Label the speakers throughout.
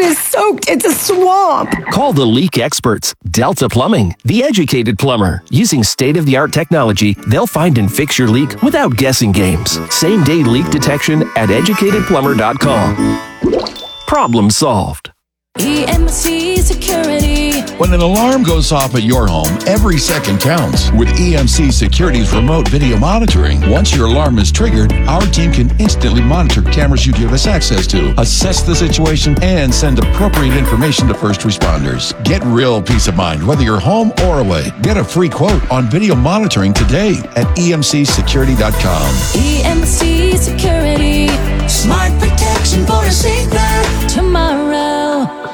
Speaker 1: is soaked. It's a swamp.
Speaker 2: Call the leak experts, Delta Plumbing, the educated plumber. Using state-of-the-art technology, they'll find and fix your leak without guessing games. Same-day leak detection at educatedplumber.com. Problem solved.
Speaker 3: EMC Security.
Speaker 4: When an alarm goes off at your home, every second counts. With EMC Security's remote video monitoring, once your alarm is triggered, our team can instantly monitor cameras you give us access to, assess the situation, and send appropriate information to first responders. Get real peace of mind whether you're home or away. Get a free quote on video monitoring today at emcsecurity.com.
Speaker 3: EMC Security. Smart protection for a safe ride tomorrow.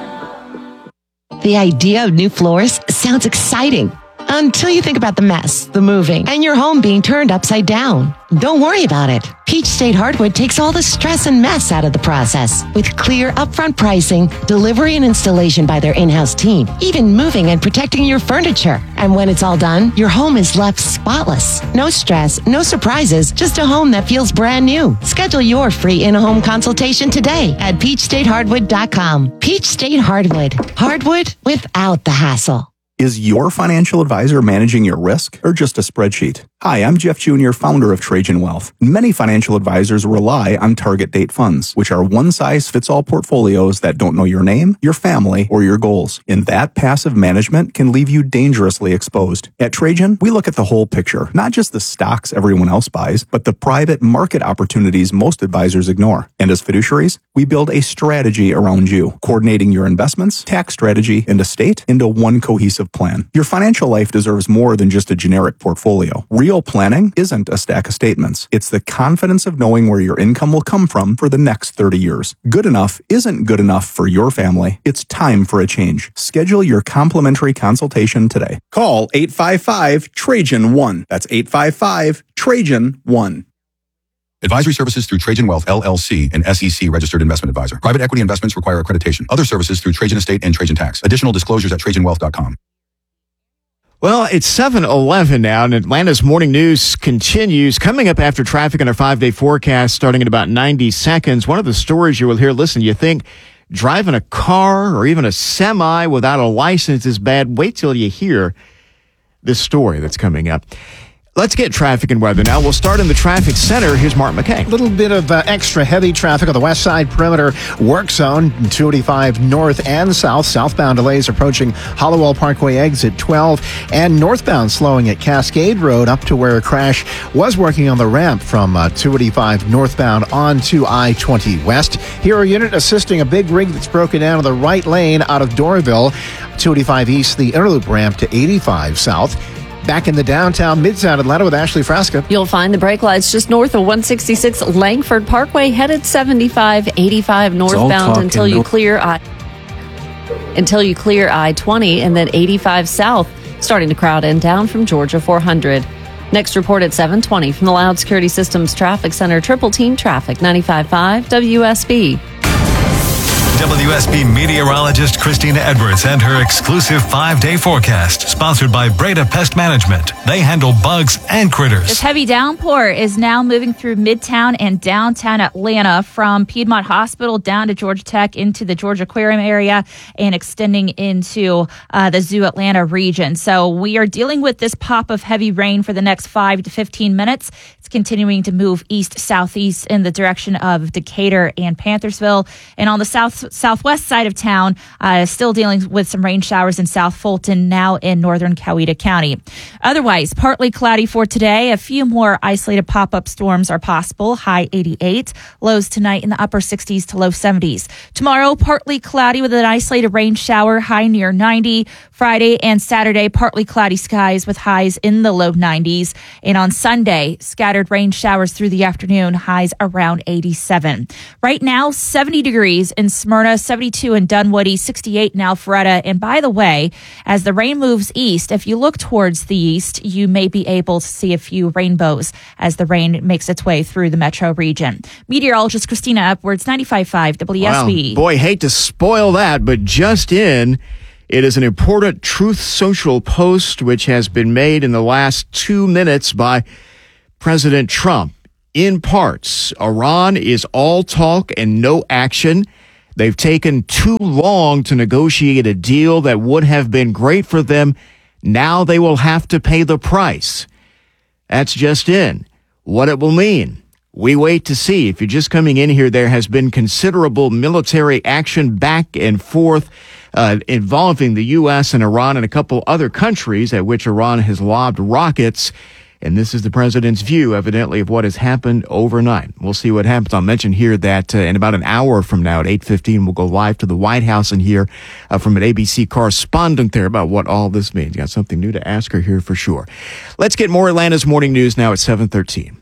Speaker 5: The idea of new floors sounds exciting until you think about the mess, the moving, and your home being turned upside down. Don't worry about it. Peach State Hardwood takes all the stress and mess out of the process. With clear upfront pricing, delivery and installation by their in-house team, even moving and protecting your furniture. And when it's all done, your home is left spotless. No stress, no surprises, just a home that feels brand new. Schedule your free in-home consultation today at peachstatehardwood.com. Peach State Hardwood. Hardwood without the hassle.
Speaker 6: Is your financial advisor managing your risk or just a spreadsheet? Hi, I'm Jeff Jr., founder of Trajan Wealth. Many financial advisors rely on target date funds, which are one-size-fits-all portfolios that don't know your name, your family, or your goals. And that passive management can leave you dangerously exposed. At Trajan, we look at the whole picture, not just the stocks everyone else buys, but the private market opportunities most advisors ignore. And as fiduciaries, we build a strategy around you, coordinating your investments, tax strategy, and estate into one cohesive plan. Your financial life deserves more than just a generic portfolio. Real planning isn't a stack of statements. It's the confidence of knowing where your income will come from for the next 30 years. Good enough isn't good enough for your family. It's time for a change. Schedule your complimentary consultation today. Call 855-TRAJAN-1. That's 855-TRAJAN-1.
Speaker 7: Advisory services through Trajan Wealth, LLC, an SEC registered investment advisor. Private equity investments require accreditation. Other services through Trajan Estate and Trajan Tax. Additional disclosures at TrajanWealth.com.
Speaker 8: Well, it's 7:11 now, and Atlanta's morning news continues. Coming up after traffic on our 5-day forecast starting in about 90 seconds. One of the stories you will hear, listen, you think driving a car or even a semi without a license is bad. Wait till you hear this story that's coming up. Let's get traffic and weather now. We'll start in the traffic center. Here's Mark McKay.
Speaker 9: A little bit of extra heavy traffic on the west side perimeter work zone, 285 north and south. Southbound delays approaching Hollowell Parkway exit 12, and northbound slowing at Cascade Road up to where a crash was working on the ramp from 285 northbound onto I-20 west. Hero unit assisting a big rig that's broken down in the right lane out of Doraville. 285 east, the Interloop ramp to 85 south. Back in the downtown Midtown Atlanta with Ashley Frasca.
Speaker 10: You'll find the brake lights just north of 166 Langford Parkway, headed 75, 85 northbound until you clear I-20, and then 85 south, starting to crowd in down from Georgia 400. Next report at 7:20 from the Loud Security Systems Traffic Center. Triple Team Traffic, 95.5 WSB.
Speaker 11: WSB meteorologist Christina Edwards and her exclusive 5-day forecast, sponsored by Breda Pest Management. They handle bugs and critters.
Speaker 12: This heavy downpour is now moving through Midtown and downtown Atlanta, from Piedmont Hospital down to Georgia Tech into the Georgia Aquarium area and extending into the Zoo Atlanta region. So we are dealing with this pop of heavy rain for the next 5 to 15 minutes. It's continuing to move east-southeast in the direction of Decatur and Panthersville. And on the southwest side of town, still dealing with some rain showers in South Fulton, now in northern Coweta County. Otherwise, partly cloudy for today. A few more isolated pop-up storms are possible. High 88. Lows tonight in the upper 60s to low 70s. Tomorrow, partly cloudy with an isolated rain shower. High near 90. Friday and Saturday, partly cloudy skies with highs in the low 90s. And on Sunday, scattered rain showers through the afternoon. Highs around 87. Right now, 70 degrees in Smyrna, 72 in Dunwoody, 68 in Alpharetta. And by the way, as the rain moves east, if you look towards the east, you may be able to see a few rainbows as the rain makes its way through the metro region. Meteorologist Christina Edwards, 95.5 WSB.
Speaker 8: Wow. Boy, hate to spoil that, but just in, it is an important Truth Social post which has been made in the last 2 minutes by President Trump. In parts, Iran is all talk and no action. They've taken too long to negotiate a deal that would have been great for them. Now they will have to pay the price. That's just in. What it will mean, we wait to see. If you're just coming in here, there has been considerable military action back and forth involving the U.S. and Iran and a couple other countries at which Iran has lobbed rockets. And this is the president's view, evidently, of what has happened overnight. We'll see what happens. I'll mention here that in about an hour from now at 8:15, we'll go live to the White House and hear from an ABC correspondent there about what all this means. Got something new to ask her here for sure. Let's get more Atlanta's morning news now at 7:13.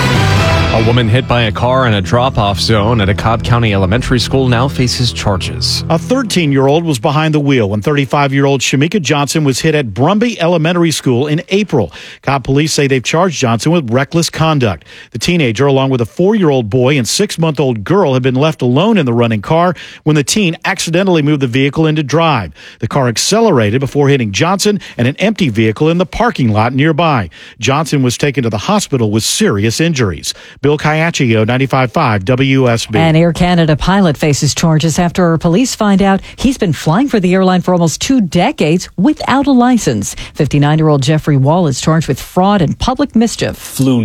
Speaker 13: A woman hit by a car in a drop-off zone at a Cobb County elementary school now faces charges.
Speaker 14: A 13-year-old was behind the wheel when 35-year-old Shamika Johnson was hit at Brumby Elementary School in April. Cobb police say they've charged Johnson with reckless conduct. The teenager, along with a 4-year-old boy and 6-month-old girl, had been left alone in the running car when the teen accidentally moved the vehicle into drive. The car accelerated before hitting Johnson and an empty vehicle in the parking lot nearby. Johnson was taken to the hospital with serious injuries. Bill Caiaccio, 95.5 WSB.
Speaker 15: An Air Canada pilot faces charges after police find out he's been flying for the airline for almost 2 decades without a license. 59-year-old Jeffrey Wall is charged with fraud and public mischief.
Speaker 16: Flew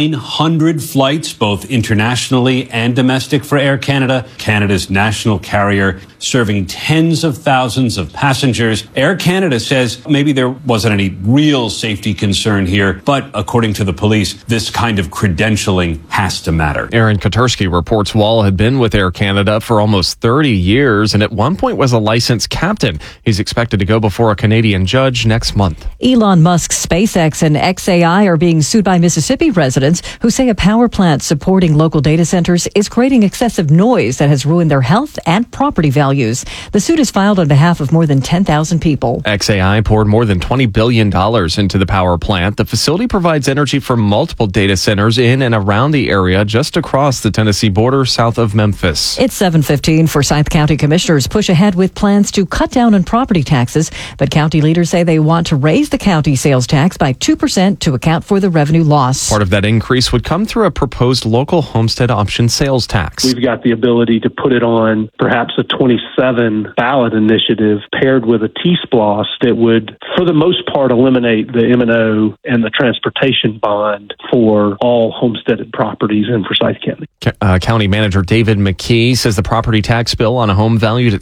Speaker 16: 900 flights, both internationally and domestic, for Air Canada, Canada's national carrier, serving tens of thousands of passengers. Air Canada says maybe there wasn't any real safety concern here, but according to the police, this kind of credentialing has to matter.
Speaker 13: Aaron Kotersky reports Wall had been with Air Canada for almost 30 years and at one point was a licensed captain. He's expected to go before a Canadian judge next month.
Speaker 15: Elon Musk's SpaceX and XAI are being sued by Mississippi residents who say a power plant supporting local data centers is creating excessive noise that has ruined their health and property values. The suit is filed on behalf of more than 10,000 people.
Speaker 13: XAI poured more than $20 billion into the power plant. The facility provides energy for multiple data centers in and around the area just across the Tennessee border south of Memphis.
Speaker 15: It's 7:15. Forsyth County commissioners push ahead with plans to cut down on property taxes, but county leaders say they want to raise the county sales tax by 2% to account for the revenue loss.
Speaker 13: Part of that increase would come through a proposed local homestead option sales tax.
Speaker 17: We've got the ability to put it on perhaps a 27 ballot initiative paired with a T-SPLOS that would, for the most part, eliminate the M&O and the transportation bond for all homesteaded properties in Forsyth County.
Speaker 13: County Manager David McKee says the property tax bill on a home valued at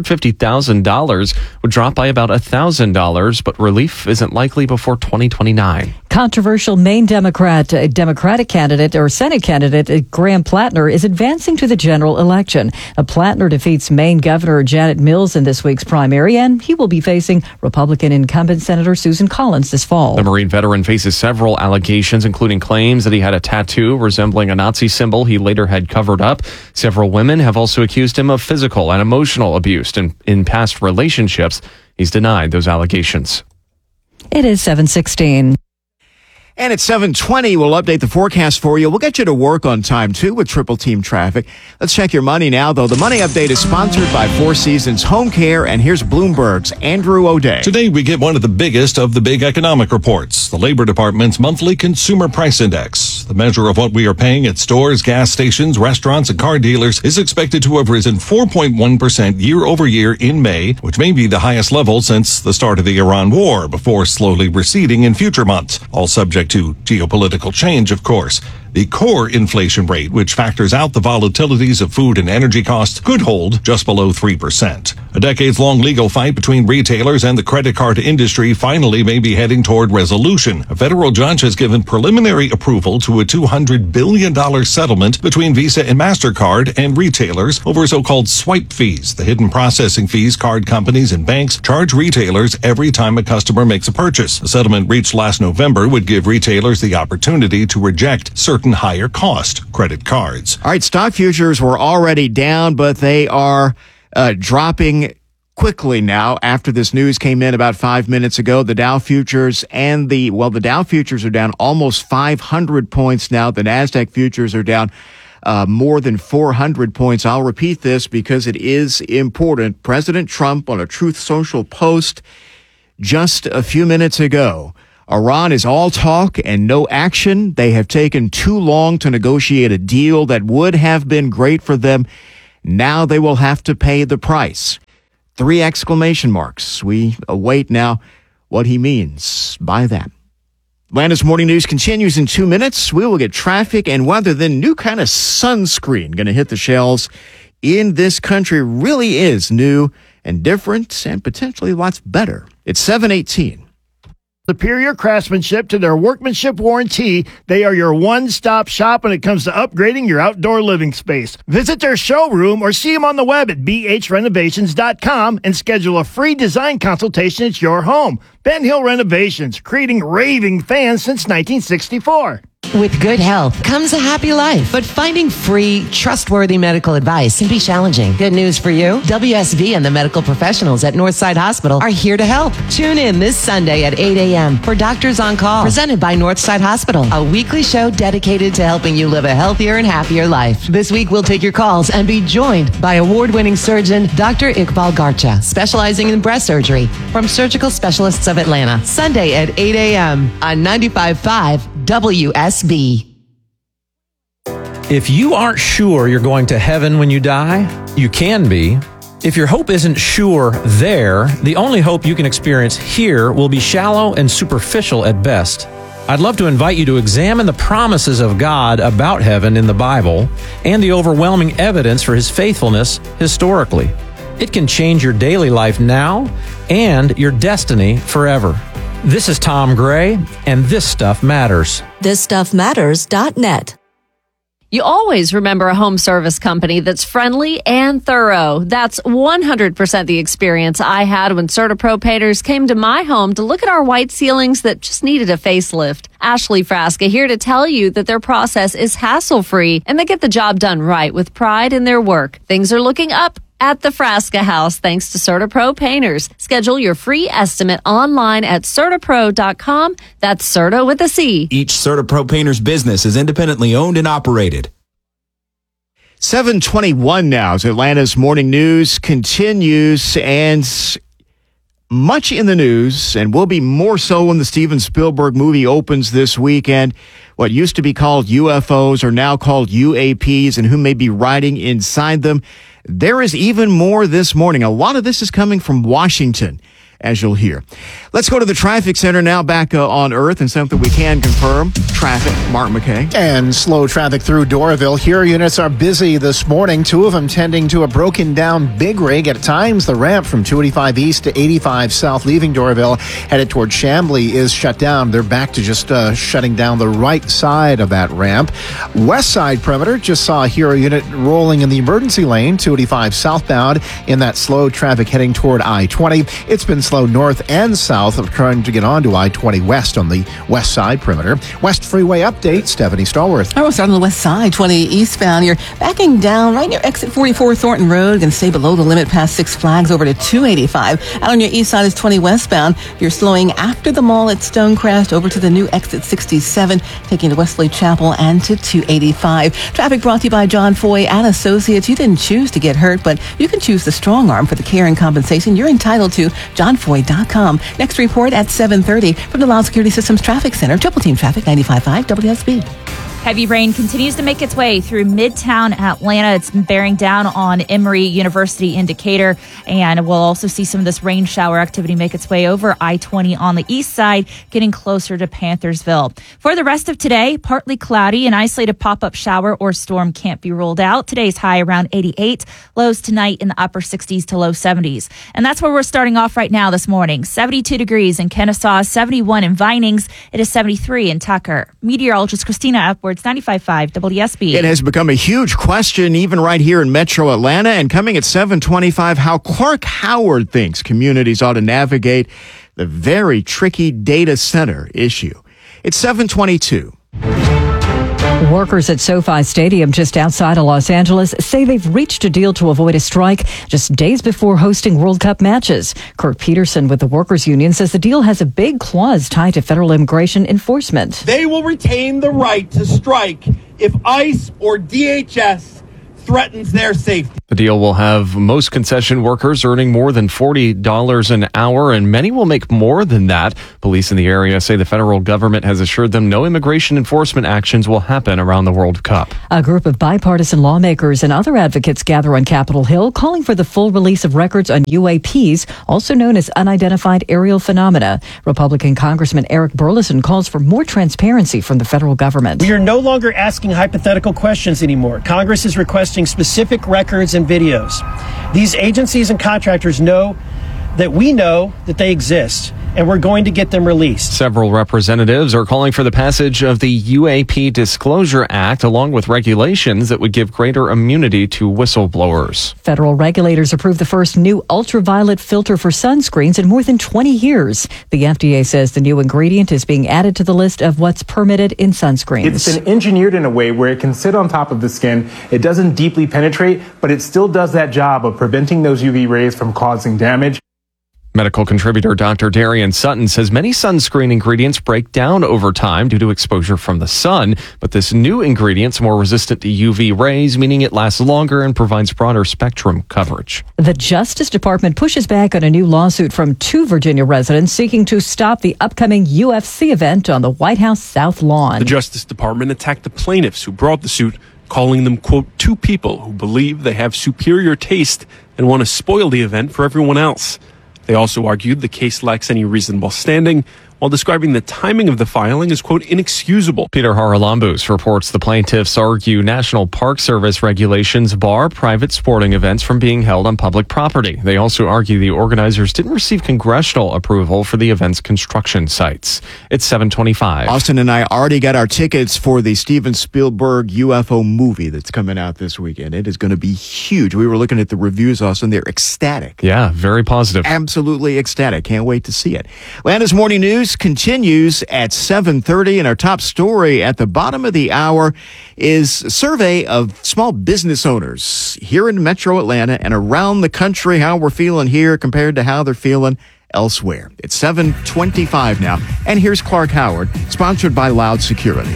Speaker 13: $650,000 would drop by about $1,000, but relief isn't likely before 2029.
Speaker 15: Controversial Maine Democratic candidate or Senate candidate Graham Plattner is advancing to the general election. Plattner defeats Maine Governor Janet Mills in this week's primary, and he will be facing Republican incumbent Senator Susan Collins this fall.
Speaker 13: The Marine veteran faces several allegations, including claims that he had a tattoo resembling a Nazi symbol he later had covered up. Several women have also accused him of physical and emotional abuse in past relationships. He's denied those allegations.
Speaker 15: It is 7:16.
Speaker 8: And at 7:20, we'll update the forecast for you. We'll get you to work on time, too, with Triple Team Traffic. Let's check your money now, though. The Money Update is sponsored by Four Seasons Home Care, and here's Bloomberg's Andrew O'Day.
Speaker 18: Today, we get one of the biggest of the big economic reports, the Labor Department's monthly Consumer Price Index. The measure of what we are paying at stores, gas stations, restaurants, and car dealers is expected to have risen 4.1% year over year in May, which may be the highest level since the start of the Iran war, before slowly receding in future months, all subject to geopolitical change, of course. The core inflation rate, which factors out the volatilities of food and energy costs, could hold just below 3%. A decades-long legal fight between retailers and the credit card industry finally may be heading toward resolution. A federal judge has given preliminary approval to a $200 billion settlement between Visa and MasterCard and retailers over so-called swipe fees, the hidden processing fees card companies and banks charge retailers every time a customer makes a purchase. The settlement reached last November would give retailers the opportunity to reject certain higher cost credit cards.
Speaker 8: All right, stock futures were already down, but they are dropping quickly now after this news came in about 5 minutes ago. The Dow futures and the Dow futures are down almost 500 points now. The NASDAQ futures are down more than 400 points. I'll repeat this because it is important. President Trump on a Truth Social post just a few minutes ago. Iran is all talk and no action. They have taken too long to negotiate a deal that would have been great for them. Now they will have to pay the price. 3 exclamation marks. We await now what he means by that. Atlanta's Morning News continues in 2 minutes. We will get traffic and weather, then new kind of sunscreen going to hit the shelves in this country. Really is new and different and potentially lots better. It's 7:18.
Speaker 19: Superior craftsmanship to their workmanship warranty. They are your one-stop shop when it comes to upgrading your outdoor living space. Visit their showroom or see them on the web at bhrenovations.com and schedule a free design consultation at your home. Ben Hill Renovations, creating raving fans since 1964.
Speaker 5: With good health comes a happy life, but finding free, trustworthy medical advice can be challenging. Good news for you. WSV and the medical professionals at Northside Hospital are here to help. Tune in this Sunday at 8 a.m. for Doctors on Call, presented by Northside Hospital, a weekly show dedicated to helping you live a healthier and happier life. This week, we'll take your calls and be joined by award-winning surgeon Dr. Iqbal Garcha, specializing in breast surgery from Surgical Specialists of Atlanta. Sunday at 8 a.m. on 95.5 WSB.
Speaker 20: If you aren't sure you're going to heaven when you die, you can be. If your hope isn't sure there, the only hope you can experience here will be shallow and superficial at best. I'd love to invite you to examine the promises of God about heaven in the Bible and the overwhelming evidence for His faithfulness historically. It can change your daily life now and your destiny forever. This is Tom Gray, and This Stuff Matters.
Speaker 10: ThisStuffMatters.net. You always remember a home service company that's friendly and thorough. That's 100% the experience I had when CertaPro painters came to my home to look at our white ceilings that just needed a facelift. Ashley Frasca here to tell you that their process is hassle-free and they get the job done right with pride in their work. Things are looking up at the Frasca House thanks to CertaPro painters. Schedule your free estimate online at CertaPro.com. That's Certa with a C.
Speaker 21: Each CertaPro painter's business is independently owned and operated.
Speaker 8: 7:21 now as Atlanta's Morning News continues, and much in the news, and will be more so when the Steven Spielberg movie opens this weekend. What used to be called UFOs are now called UAPs, and who may be riding inside them. There is even more this morning. A lot of this is coming from Washington, as you'll hear. Let's go to the traffic center now, back on Earth, and something we can confirm. Traffic, Mark McKay.
Speaker 9: And slow traffic through Doraville. Here, units are busy this morning. 2 of them tending to a broken down big rig. At times, the ramp from 285 east to 85 south, leaving Doraville, headed toward Chamblee, is shut down. They're back to just shutting down the right side of that ramp. West side perimeter just saw a Hero unit rolling in the emergency lane, 285 southbound, in that slow traffic heading toward I-20. It's been slow north and south of trying to get onto I-20 west on the west side perimeter. West Freeway update, Stephanie Stallworth.
Speaker 22: We'll start on the west side, 20 eastbound. You're backing down right near exit 44 Thornton Road. Going to stay below the limit past Six Flags over to 285. Out on your east side is 20 westbound. You're slowing after the mall at Stonecrest over to the new exit 67, taking to Wesley Chapel and to 285. Traffic brought to you by John Foy and Associates. You didn't choose to get hurt, but you can choose the strong arm for the care and compensation you're entitled to. JohnFoy.com. Next report at 7:30 from the Loud Security Systems Traffic Center. Triple Team Traffic, 95.5 WSB.
Speaker 12: Heavy rain continues to make its way through Midtown Atlanta. It's bearing down on Emory University in Decatur. And we'll also see some of this rain shower activity make its way over I-20 on the east side, getting closer to Panthersville. For the rest of today, partly cloudy. An isolated pop-up shower or storm can't be ruled out. Today's high around 88. Lows tonight in the upper 60s to low 70s. And that's where we're starting off right now this morning. 72 degrees in Kennesaw, 71 in Vinings. It is 73 in Tucker. Meteorologist Christina Upwards, 95.5 WSB.
Speaker 8: It has become a huge question even right here in Metro Atlanta, and coming at 7:25, how Clark Howard thinks communities ought to navigate the very tricky data center issue. It's 7:22.
Speaker 15: Workers at SoFi Stadium just outside of Los Angeles say they've reached a deal to avoid a strike just days before hosting World Cup matches. Kirk Peterson with the Workers Union says the deal has a big clause tied to federal immigration enforcement.
Speaker 23: They will retain the right to strike if ICE or DHS
Speaker 1: threatens their safety.
Speaker 13: The deal will have most concession workers earning more than $40 an hour, and many will make more than that. Police in the area say the federal government has assured them no immigration enforcement actions will happen around the World Cup.
Speaker 15: A group of bipartisan lawmakers and other advocates gather on Capitol Hill calling for the full release of records on UAPs, also known as unidentified aerial phenomena. Republican Congressman Eric Burleson calls for more transparency from the federal government.
Speaker 2: We are no longer asking hypothetical questions anymore. Congress is requesting specific records and videos. These agencies and contractors know that they exist, and we're going to get them released.
Speaker 13: Several representatives are calling for the passage of the UAP Disclosure Act, along with regulations that would give greater immunity to whistleblowers.
Speaker 15: Federal regulators approved the first new ultraviolet filter for sunscreens in more than 20 years. The FDA says the new ingredient is being added to the list of what's permitted in sunscreens.
Speaker 23: It's been engineered in a way where it can sit on top of the skin. It doesn't deeply penetrate, but it still does that job of preventing those UV rays from causing damage.
Speaker 13: Medical contributor Dr. Darian Sutton says many sunscreen ingredients break down over time due to exposure from the sun, but this new ingredient's more resistant to UV rays, meaning it lasts longer and provides broader spectrum coverage.
Speaker 15: The Justice Department pushes back on a new lawsuit from 2 Virginia residents seeking to stop the upcoming UFC event on the White House South Lawn.
Speaker 24: The Justice Department attacked the plaintiffs who brought the suit, calling them, quote, 2 people who believe they have superior taste and want to spoil the event for everyone else. They also argued the case lacks any reasonable standing, while describing the timing of the filing as, quote, inexcusable.
Speaker 13: Peter Haralambous reports the plaintiffs argue National Park Service regulations bar private sporting events from being held on public property. They also argue the organizers didn't receive congressional approval for the event's construction sites. It's 7:25.
Speaker 8: Austin and I already got our tickets for the Steven Spielberg UFO movie that's coming out this weekend. It is going to be huge. We were looking at the reviews, Austin. They're ecstatic.
Speaker 13: Yeah, very positive.
Speaker 8: Absolutely ecstatic. Can't wait to see it. Atlanta's Morning News continues at 7:30, and our top story at the bottom of the hour is a survey of small business owners here in Metro Atlanta and around the country, how we're feeling here compared to how they're feeling elsewhere. It's 7:25 now, and here's Clark Howard, sponsored by Loud Security.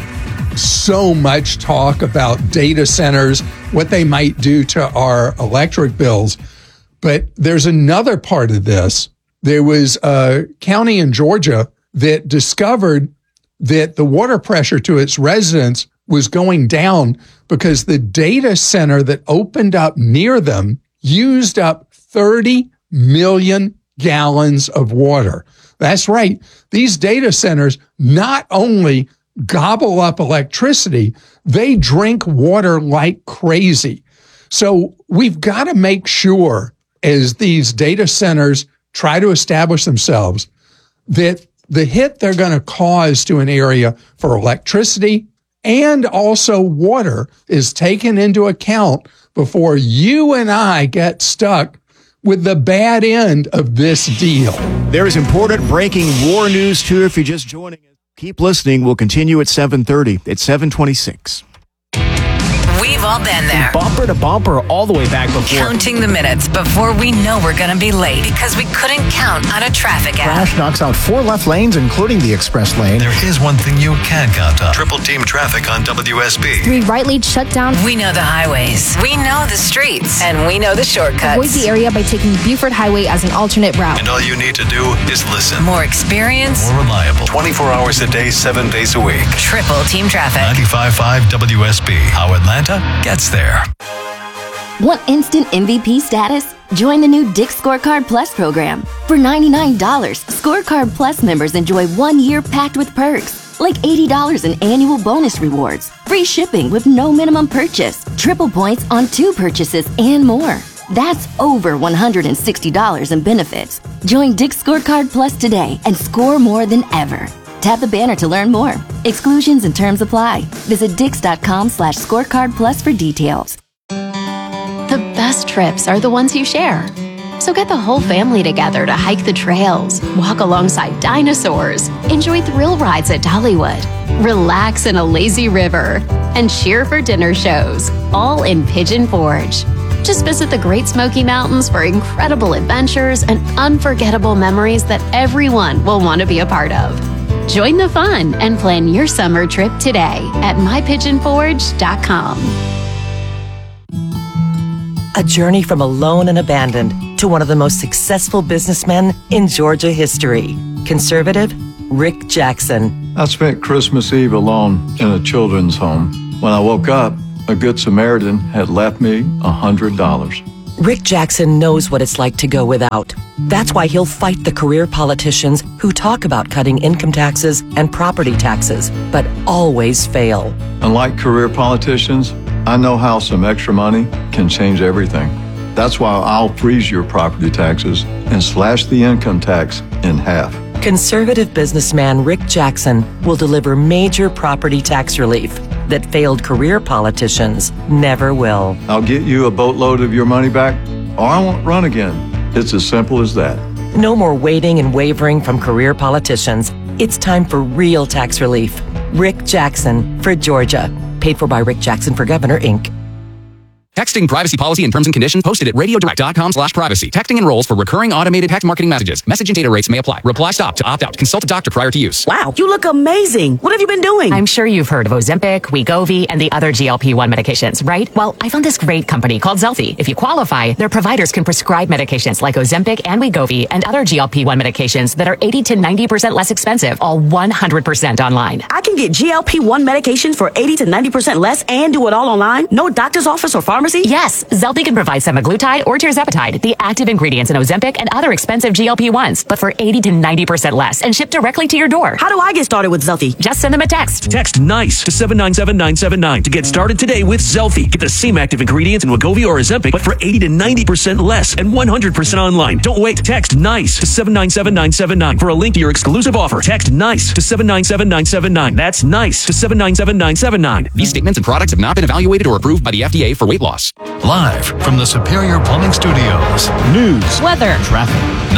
Speaker 25: So much talk about data centers, what they might do to our electric bills, but there's another part of this. There was a county in Georgia that discovered that the water pressure to its residents was going down because the data center that opened up near them used up 30 million gallons of water. That's right. These data centers not only gobble up electricity, they drink water like crazy. So we've got to make sure, as these data centers try to establish themselves, that the hit they're going to cause to an area for electricity and also water is taken into account before you and I get stuck with the bad end of this deal.
Speaker 8: There is important breaking war news, too. If you're just joining us, keep listening. We'll continue at 7:30. It's 7:26.
Speaker 26: We've all been there.
Speaker 27: Bumper to bumper all the way back before.
Speaker 26: Counting the minutes before we know we're going to be late because we couldn't count on a traffic app.
Speaker 9: Crash knocks out 4 left lanes, including the express lane.
Speaker 11: There is one thing you can count on. Triple team traffic on WSB.
Speaker 26: 3 right lanes shut down. We know the highways. We know the streets. And we know the shortcuts.
Speaker 28: Avoid the area by taking Buford Highway as an alternate route.
Speaker 11: And all you need to do is listen.
Speaker 26: More experience.
Speaker 11: More reliable. 24 hours a day, 7 days a week.
Speaker 26: Triple team traffic.
Speaker 11: 95.5 WSB. How Atlanta gets there.
Speaker 29: Want instant MVP status? Join the new Dick's Scorecard Plus program. For $99, Scorecard Plus members enjoy 1 year packed with perks, like $80 in annual bonus rewards, free shipping with no minimum purchase, triple points on 2 purchases, and more. That's over $160 in benefits. Join Dick's Scorecard Plus today and score more than ever. Tap the banner to learn more. Exclusions and terms apply. Visit Dix.com/scorecard plus for details.
Speaker 30: The best trips are the ones you share. So get the whole family together to hike the trails, walk alongside dinosaurs, enjoy thrill rides at Dollywood, relax in a lazy river, and cheer for dinner shows, all in Pigeon Forge. Just visit the Great Smoky Mountains for incredible adventures and unforgettable memories that everyone will want to be a part of. Join the fun and plan your summer trip today at mypigeonforge.com.
Speaker 1: A journey from alone and abandoned to one of the most successful businessmen in Georgia history. Conservative Rick Jackson.
Speaker 3: I spent Christmas Eve alone in a children's home. When I woke up, a Good Samaritan had left me $100.
Speaker 1: Rick Jackson knows what it's like to go without. That's why he'll fight the career politicians who talk about cutting income taxes and property taxes, but always fail.
Speaker 3: Unlike career politicians, I know how some extra money can change everything. That's why I'll freeze your property taxes and slash the income tax in half.
Speaker 1: Conservative businessman Rick Jackson will deliver major property tax relief that failed career politicians never will.
Speaker 3: I'll get you a boatload of your money back, or I won't run again. It's as simple as that.
Speaker 1: No more waiting and wavering from career politicians. It's time for real tax relief. Rick Jackson for Georgia. Paid for by Rick Jackson for Governor, Inc.
Speaker 4: Texting privacy policy and terms and conditions posted at radiodirect.com/privacy. Texting enrolls for recurring automated text marketing messages. Message and data rates may apply. Reply stop to opt out. Consult a doctor prior to use.
Speaker 6: Wow, you look amazing. What have you been doing?
Speaker 7: I'm sure you've heard of Ozempic, Wegovy, and the other GLP-1 medications, right? Well, I found this great company called Zelfie. If you qualify, their providers can prescribe medications like Ozempic and Wegovy and other GLP-1 medications that are 80 to 90% less expensive, all 100% online.
Speaker 6: I can get GLP-1 medications for 80 to 90% less and do it all online? No doctor's office or pharmacy?
Speaker 7: Yes, Zelfie can provide semaglutide or tirzepatide, the active ingredients in Ozempic and other expensive GLP-1s, but for 80 to 90% less and shipped directly to your door.
Speaker 6: How do I get started with Zelfie?
Speaker 7: Just send them a text.
Speaker 14: Text NICE to 797-979 to get started today with Zelfie. Get the same active ingredients in Wegovy or Ozempic, but for 80 to 90% less and 100% online. Don't wait. Text NICE to 797-979 for a link to your exclusive offer. Text NICE to 797-979. That's NICE to 797-979.
Speaker 4: These statements and products have not been evaluated or approved by the FDA for weight loss.
Speaker 11: Live from the Superior Plumbing Studios.
Speaker 13: News.
Speaker 12: Weather.
Speaker 11: Traffic.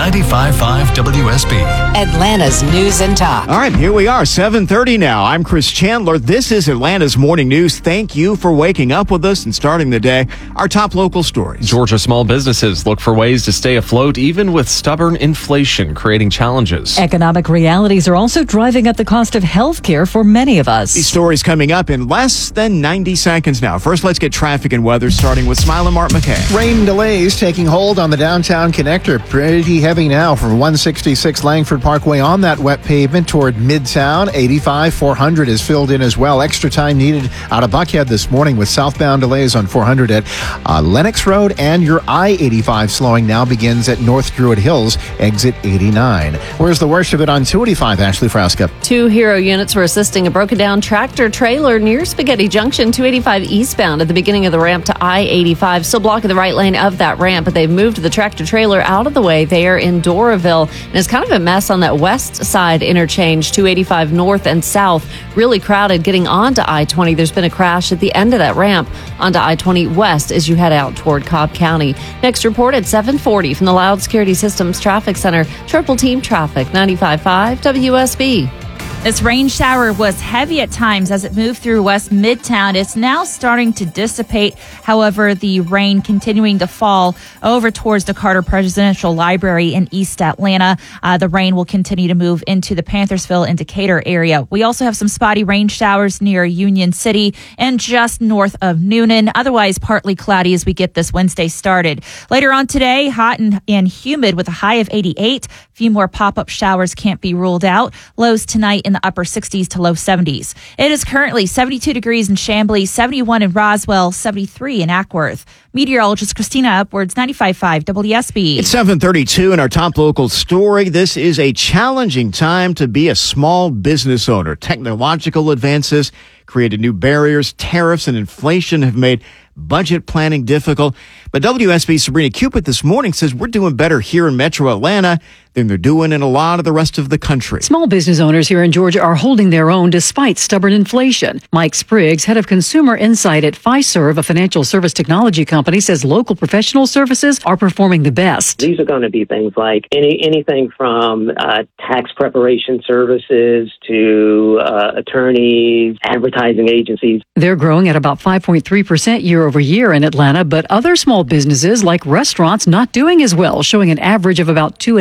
Speaker 11: 95.5 WSB.
Speaker 26: Atlanta's News and Talk.
Speaker 8: All right, here we are, 7:30 now. I'm Chris Chandler. This is Atlanta's Morning News. Thank you for waking up with us and starting the day. Our top local stories.
Speaker 13: Georgia small businesses look for ways to stay afloat even with stubborn inflation creating challenges.
Speaker 15: Economic realities are also driving up the cost of health care for many of us.
Speaker 8: These stories coming up in less than 90 seconds now. First, let's get traffic and weather starting with Smile and Mark McKay.
Speaker 9: Rain delays taking hold on the downtown connector. Pretty heavy now from 166 Langford Parkway on that wet pavement toward Midtown. 85-400 is filled in as well. Extra time needed out of Buckhead this morning with southbound delays on 400 at Lennox Road, and your I-85 slowing now begins at North Druid Hills, exit 89. Where's the worst of it on 285, Ashley Frasca?
Speaker 10: 2 Hero units were assisting a broken down tractor trailer near Spaghetti Junction, 285 eastbound at the beginning of the ramp to I-85, still blocking the right lane of that ramp, but they've moved the tractor trailer out of the way there in Doraville, and it's kind of a mess on that west side interchange, 285 north and south, really crowded getting onto I-20. There's been a crash at the end of that ramp onto I-20 west as you head out toward Cobb County. Next report at 7:40 from the Loud Security Systems Traffic Center, Triple Team Traffic, 95.5 WSB.
Speaker 12: This rain shower was heavy at times as it moved through West Midtown. It's now starting to dissipate. However, the rain continuing to fall over towards the Carter Presidential Library in East Atlanta. The rain will continue to move into the Panthersville and Decatur area. We also have some spotty rain showers near Union City and just north of Noonan. Otherwise, partly cloudy as we get this Wednesday started. Later on today, hot and humid with a high of 88. A few more pop-up showers can't be ruled out. Lows tonight in the upper 60s to low 70s. It is currently 72 degrees in Chamblee, 71 in Roswell, 73 in Ackworth. Meteorologist Christina Upwards, 95.5 WSB.
Speaker 8: It's 7:32 in our top local story. This is a challenging time to be a small business owner. Technological advances created new barriers. Tariffs and inflation have made budget planning difficult. But WSB's Sabrina Cupid this morning says we're doing better here in Metro Atlanta than they're doing in a lot of the rest of the country.
Speaker 16: Small business owners here in Georgia are holding their own despite stubborn inflation. Mike Spriggs, head of consumer insight at Fiserv, a financial service technology company, says local professional services are performing the best.
Speaker 17: These are going to be things like anything from tax preparation services to attorneys, advertising agencies.
Speaker 16: They're growing at about 5.3% year over year in Atlanta, but other small businesses like restaurants not doing as well, showing an average of about 2.5%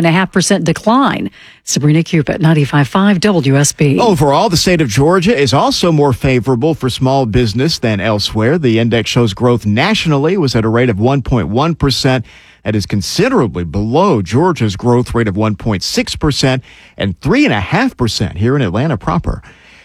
Speaker 16: 1% decline. Sabrina Cupid, 95.5 WSB.
Speaker 8: Overall, the state of Georgia is also more favorable for small business than elsewhere. The index shows growth nationally was at a rate of 1.1%. That is considerably below Georgia's growth rate of 1.6% and 3.5% here in Atlanta proper.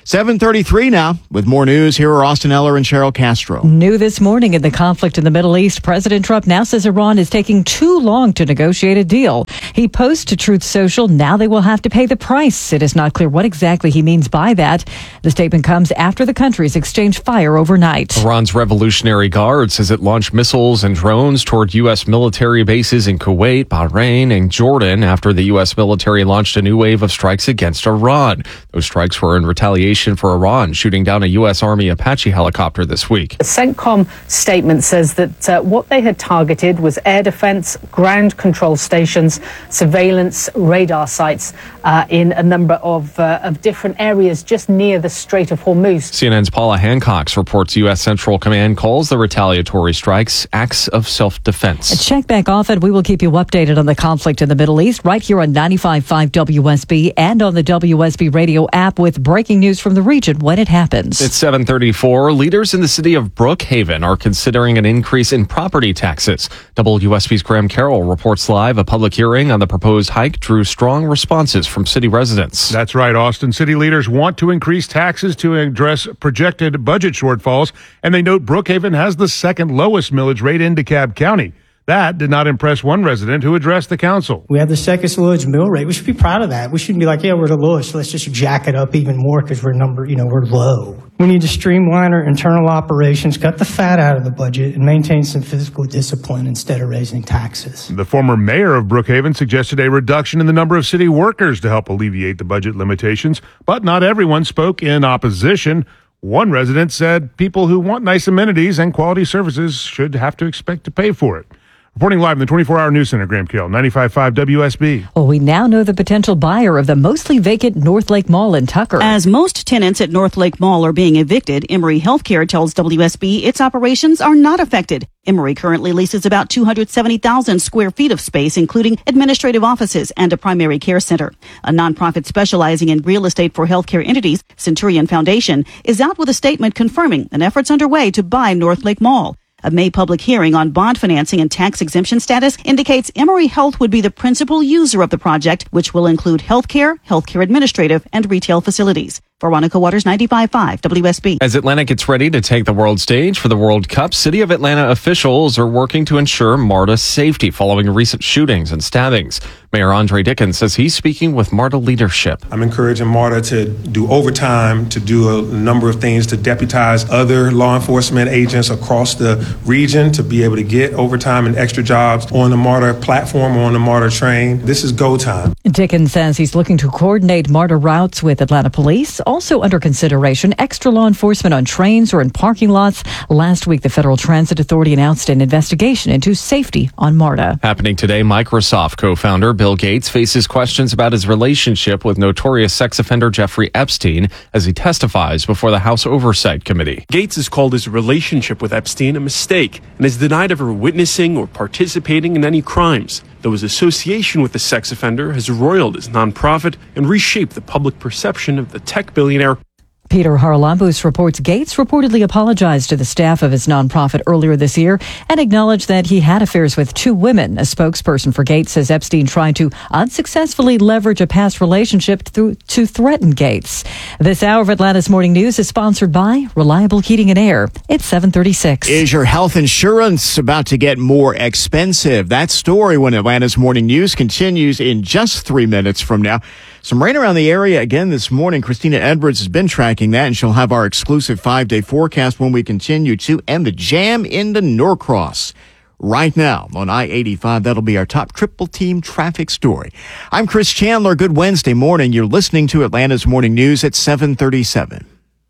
Speaker 8: 7:33 now. With more news, here are Austin Eller and Cheryl Castro.
Speaker 15: New this morning in the conflict in the Middle East, President Trump now says Iran is taking too long to negotiate a deal. He posts to Truth Social, now they will have to pay the price. It is not clear what exactly he means by that. The statement comes after the countries exchanged fire overnight.
Speaker 13: Iran's Revolutionary Guard says it launched missiles and drones toward U.S. military bases in Kuwait, Bahrain, and Jordan after the U.S. military launched a new wave of strikes against Iran. Those strikes were in retaliation for Iran shooting down a U.S. Army Apache helicopter this week.
Speaker 2: The CENTCOM statement says that what they had targeted was air defense, ground control stations, surveillance, radar sites in a number of different areas just near the Strait of Hormuz.
Speaker 13: CNN's Paula Hancock reports U.S. Central Command calls the retaliatory strikes acts of self-defense.
Speaker 15: Check back often. We will keep you updated on the conflict in the Middle East right here on 95.5 WSB and on the WSB radio app with breaking news from the region when it happens.
Speaker 13: It's 7:34. Leaders in the city of Brookhaven are considering an increase in property taxes. WSB's Graham Carroll reports live. A public hearing on the proposed hike drew strong responses from city residents.
Speaker 5: That's right, Austin. City leaders want to increase taxes to address projected budget shortfalls, and they note Brookhaven has the second lowest millage rate in DeKalb County. That did not impress one resident who addressed the council.
Speaker 18: We have the second lowest mill rate. We should be proud of that. We shouldn't be like, yeah, we're the lowest, so let's just jack it up even more because we're we're low. We need to streamline our internal operations, cut the fat out of the budget, and maintain some fiscal discipline instead of raising taxes.
Speaker 5: The former mayor of Brookhaven suggested a reduction in the number of city workers to help alleviate the budget limitations, but not everyone spoke in opposition. One resident said people who want nice amenities and quality services should have to expect to pay for it. Reporting live in the 24-hour news center, Graham Carroll, 95.5 WSB.
Speaker 15: Well, we now know the potential buyer of the mostly vacant North Lake Mall in Tucker.
Speaker 6: As most tenants at North Lake Mall are being evicted, Emory Healthcare tells WSB its operations are not affected. Emory currently leases about 270,000 square feet of space, including administrative offices and a primary care center. A nonprofit specializing in real estate for healthcare entities, Centurion Foundation, is out with a statement confirming an effort's underway to buy North Lake Mall. A May public hearing on bond financing and tax exemption status indicates Emory Health would be the principal user of the project, which will include healthcare, healthcare administrative, and retail facilities. Veronica Waters, 95.5 WSB.
Speaker 13: As Atlanta gets ready to take the world stage for the World Cup, City of Atlanta officials are working to ensure MARTA's safety following recent shootings and stabbings. Mayor Andre Dickens says he's speaking with MARTA leadership.
Speaker 19: I'm encouraging MARTA to do overtime, to do a number of things, to deputize other law enforcement agents across the region to be able to get overtime and extra jobs on the MARTA platform or on the MARTA train. This is go time.
Speaker 15: Dickens says he's looking to coordinate MARTA routes with Atlanta police. Also under consideration, extra law enforcement on trains or in parking lots. Last week, the Federal Transit Authority announced an investigation into safety on MARTA.
Speaker 13: Happening today, Microsoft co-founder Bill Gates faces questions about his relationship with notorious sex offender Jeffrey Epstein as he testifies before the House Oversight Committee.
Speaker 20: Gates has called his relationship with Epstein a mistake and has denied ever witnessing or participating in any crimes, though his association with the sex offender has roiled his nonprofit and reshaped the public perception of the tech billionaire.
Speaker 15: Peter Haralambous reports Gates reportedly apologized to the staff of his nonprofit earlier this year and acknowledged that he had affairs with two women. A spokesperson for Gates says Epstein tried to unsuccessfully leverage a past relationship to threaten Gates. This hour of Atlanta's Morning News is sponsored by Reliable Heating and Air. It's 7:36.
Speaker 8: Is your health insurance about to get more expensive? That story when Atlanta's Morning News continues in just 3 minutes from now. Some rain around the area again this morning. Christina Edwards has been tracking that, and she'll have our exclusive 5-day forecast when we continue to end the jam into Norcross. Right now on I-85, that'll be our top triple team traffic story. I'm Chris Chandler. Good Wednesday morning. You're listening to Atlanta's Morning News at 7:37.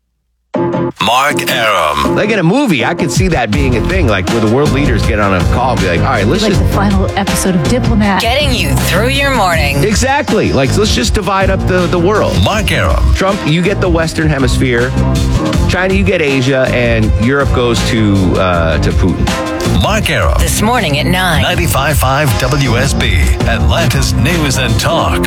Speaker 21: Mark Arum. Like in a movie, I could see that being a thing, like where the world leaders get on a call and be like, all right, let's
Speaker 28: like
Speaker 21: just...
Speaker 28: the final episode of Diplomat.
Speaker 26: Getting you through your morning.
Speaker 21: Exactly. Like, let's just divide up the world. Mark Arum. Trump, you get the Western Hemisphere. China, you get Asia. And Europe goes to Putin.
Speaker 11: Mark Arum.
Speaker 26: This morning at 9.
Speaker 11: 95.5 WSB, Atlanta's News and Talk.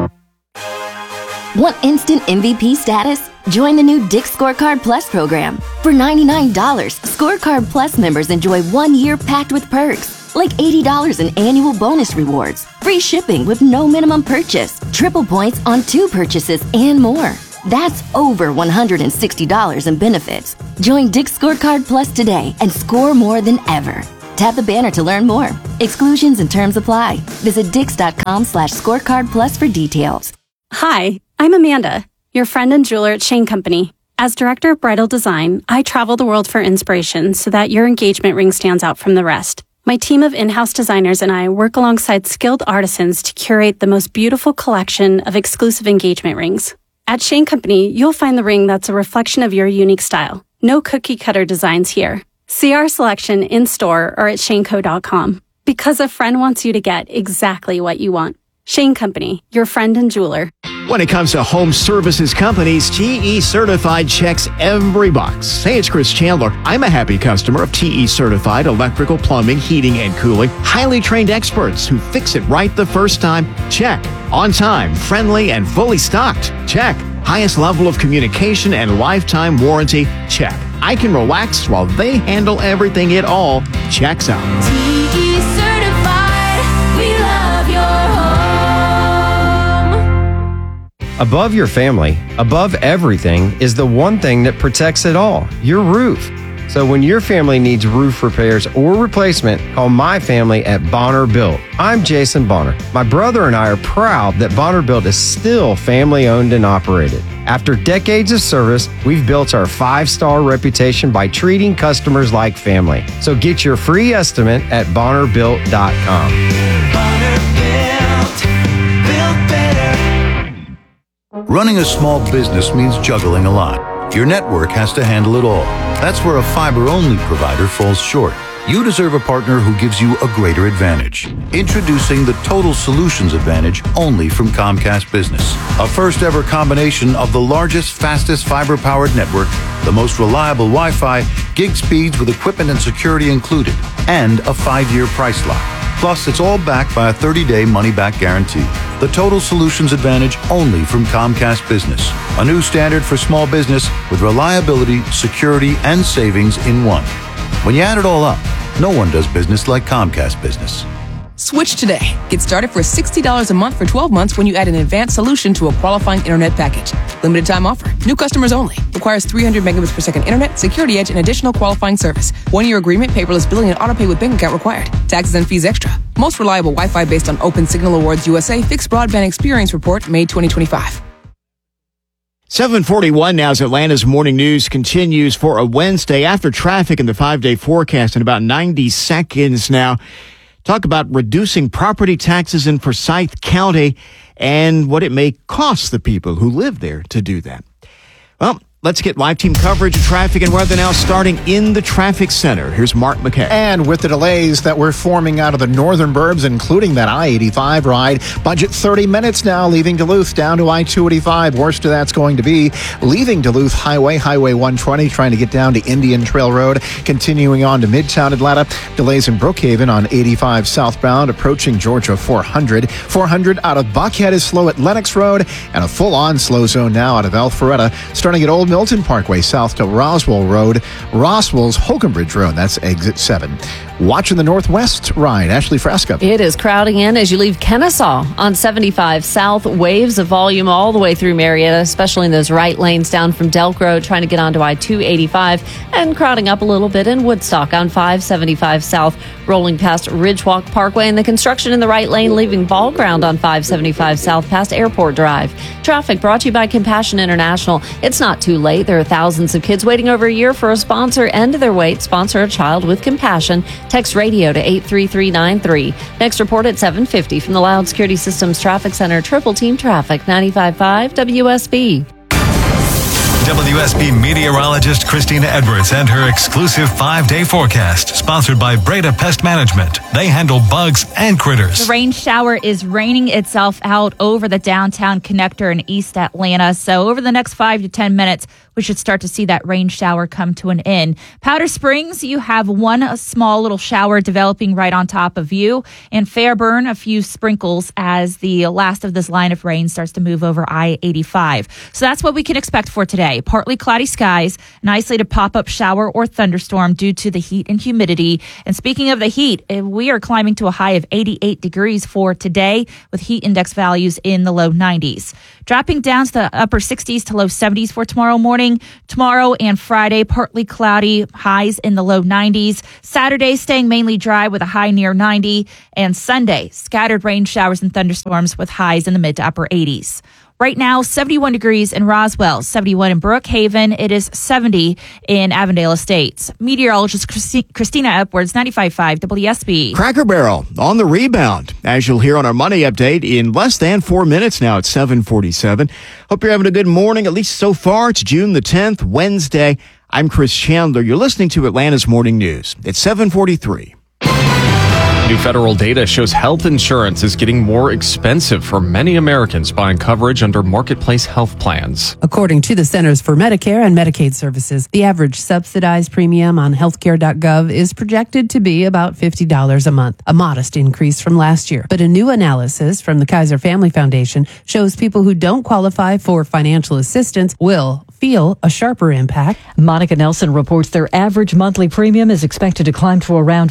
Speaker 1: Want instant MVP status? Join the new Dick's Scorecard Plus program. For $99, Scorecard Plus members enjoy 1 year packed with perks, like $80 in annual bonus rewards, free shipping with no minimum purchase, triple points on 2 purchases, and more. That's over $160 in benefits. Join Dick's Scorecard Plus today and score more than ever. Tap the banner to learn more. Exclusions and terms apply. Visit dix.com/scorecard plus for details.
Speaker 3: Hi, I'm Amanda, your friend and jeweler at Shane Company. As director of bridal design, I travel the world for inspiration so that your engagement ring stands out from the rest. My team of in-house designers and I work alongside skilled artisans to curate the most beautiful collection of exclusive engagement rings. At Shane Company, you'll find the ring that's a reflection of your unique style. No cookie-cutter designs here. See our selection in-store or at shaneco.com. Because a friend wants you to get exactly what you want. Shane Company, your friend and jeweler.
Speaker 8: When it comes to home services companies, TE Certified checks every box. Hey, it's Chris Chandler. I'm a happy customer of TE Certified electrical, plumbing, heating, and cooling. Highly trained experts who fix it right the first time. Check. On time, friendly, and fully stocked. Check. Highest level of communication and lifetime warranty. Check. I can relax while they handle everything. It all checks out.
Speaker 7: TE Certified, we love your home.
Speaker 22: Above your family, above everything, is the one thing that protects it all, your roof. So when your family needs roof repairs or replacement, call my family at Bonner Built. I'm Jason Bonner. My brother and I are proud that Bonner Built is still family owned and operated. After decades of service, we've built our 5-star reputation by treating customers like family. So get your free estimate at BonnerBuilt.com.
Speaker 23: Built better.
Speaker 24: Running a small business means juggling a lot. Your network has to handle it all. That's where a fiber-only provider falls short. You deserve a partner who gives you a greater advantage. Introducing the Total Solutions Advantage only from Comcast Business. A first-ever combination of the largest, fastest fiber-powered network, the most reliable Wi-Fi, gig speeds with equipment and security included, and a 5-year price lock. Plus, it's all backed by a 30-day money-back guarantee. The Total Solutions Advantage only from Comcast Business. A new standard for small business with reliability, security, and savings in one. When you add it all up, no one does business like Comcast Business.
Speaker 25: Switch today. Get started for $60 a month for 12 months when you add an advanced solution to a qualifying internet package. Limited time offer. New customers only. Requires 300 megabits per second internet, security edge, and additional qualifying service. 1-year agreement, paperless billing, and autopay with bank account required. Taxes and fees extra. Most reliable Wi-Fi based on Open Signal Awards USA Fixed Broadband Experience Report, May 2025.
Speaker 8: 7:41 now as Atlanta's morning news continues for a Wednesday after traffic in the 5-day forecast in about 90 seconds now. Talk about reducing property taxes in Forsyth County and what it may cost the people who live there to do that. Well, let's get live team coverage of traffic and weather now starting in the traffic center. Here's Mark McKay.
Speaker 9: And with the delays that we're forming out of the northern burbs, including that I-85 ride, budget 30 minutes now, leaving Duluth down to I-285. Worst of that's going to be leaving Duluth Highway 120, trying to get down to Indian Trail Road, continuing on to Midtown Atlanta. Delays in Brookhaven on 85 southbound, approaching Georgia 400. 400 out of Buckhead is slow at Lennox Road, and a full-on slow zone now out of Alpharetta, starting at Old Milton Parkway south to Roswell Road, Roswell's Holcomb Bridge Road. That's exit 7. Watching the Northwest ride, Ashley Fresca.
Speaker 10: It is crowding in as you leave Kennesaw on 75 south. Waves of volume all the way through Marietta, especially in those right lanes down from Delk Road, trying to get onto I-285, and crowding up a little bit in Woodstock on 575 south, rolling past Ridgewalk Parkway, and the construction in the right lane leaving Ball Ground on 575 south past Airport Drive. Traffic brought to you by Compassion International. It's not too late. There are thousands of kids waiting over a year for a sponsor. End their wait. Sponsor a child with compassion. Text radio to 83393. Next report at 7:50 from the Loud Security Systems Traffic Center. Triple Team Traffic, 95.5 WSB.
Speaker 11: WSB meteorologist Christina Edwards and her exclusive 5-day forecast, sponsored by Breda Pest Management. They handle bugs and critters.
Speaker 2: The rain shower is raining itself out over the downtown connector in East Atlanta. So over the next 5 to 10 minutes, we should start to see that rain shower come to an end. Powder Springs, you have one small little shower developing right on top of you. And Fairburn, a few sprinkles as the last of this line of rain starts to move over I-85. So that's what we can expect for today. Partly cloudy skies, an isolated pop-up shower or thunderstorm due to the heat and humidity. And speaking of the heat, we are climbing to a high of 88 degrees for today with heat index values in the low 90s. Dropping down to the upper 60s to low 70s for tomorrow morning. Tomorrow and Friday, partly cloudy, highs in the low 90s. Saturday, staying mainly dry with a high near 90. And Sunday, scattered rain showers and thunderstorms with highs in the mid to upper 80s. Right now, 71 degrees in Roswell, 71 in Brookhaven. It is 70 in Avondale Estates. Meteorologist Christina Edwards, 95.5 WSB.
Speaker 8: Cracker Barrel on the rebound, as you'll hear on our money update in less than 4 minutes now at 7:47. Hope you're having a good morning, at least so far. It's June the 10th, Wednesday. I'm Chris Chandler. You're listening to Atlanta's Morning News. It's 7:43.
Speaker 13: New federal data shows health insurance is getting more expensive for many Americans buying coverage under marketplace health plans.
Speaker 4: According to the Centers for Medicare and Medicaid Services, the average subsidized premium on healthcare.gov is projected to be about $50 a month, a modest increase from last year. But a new analysis from the Kaiser Family Foundation shows people who don't qualify for financial assistance will feel a sharper impact.
Speaker 15: Monica Nelson reports their average monthly premium is expected to climb to around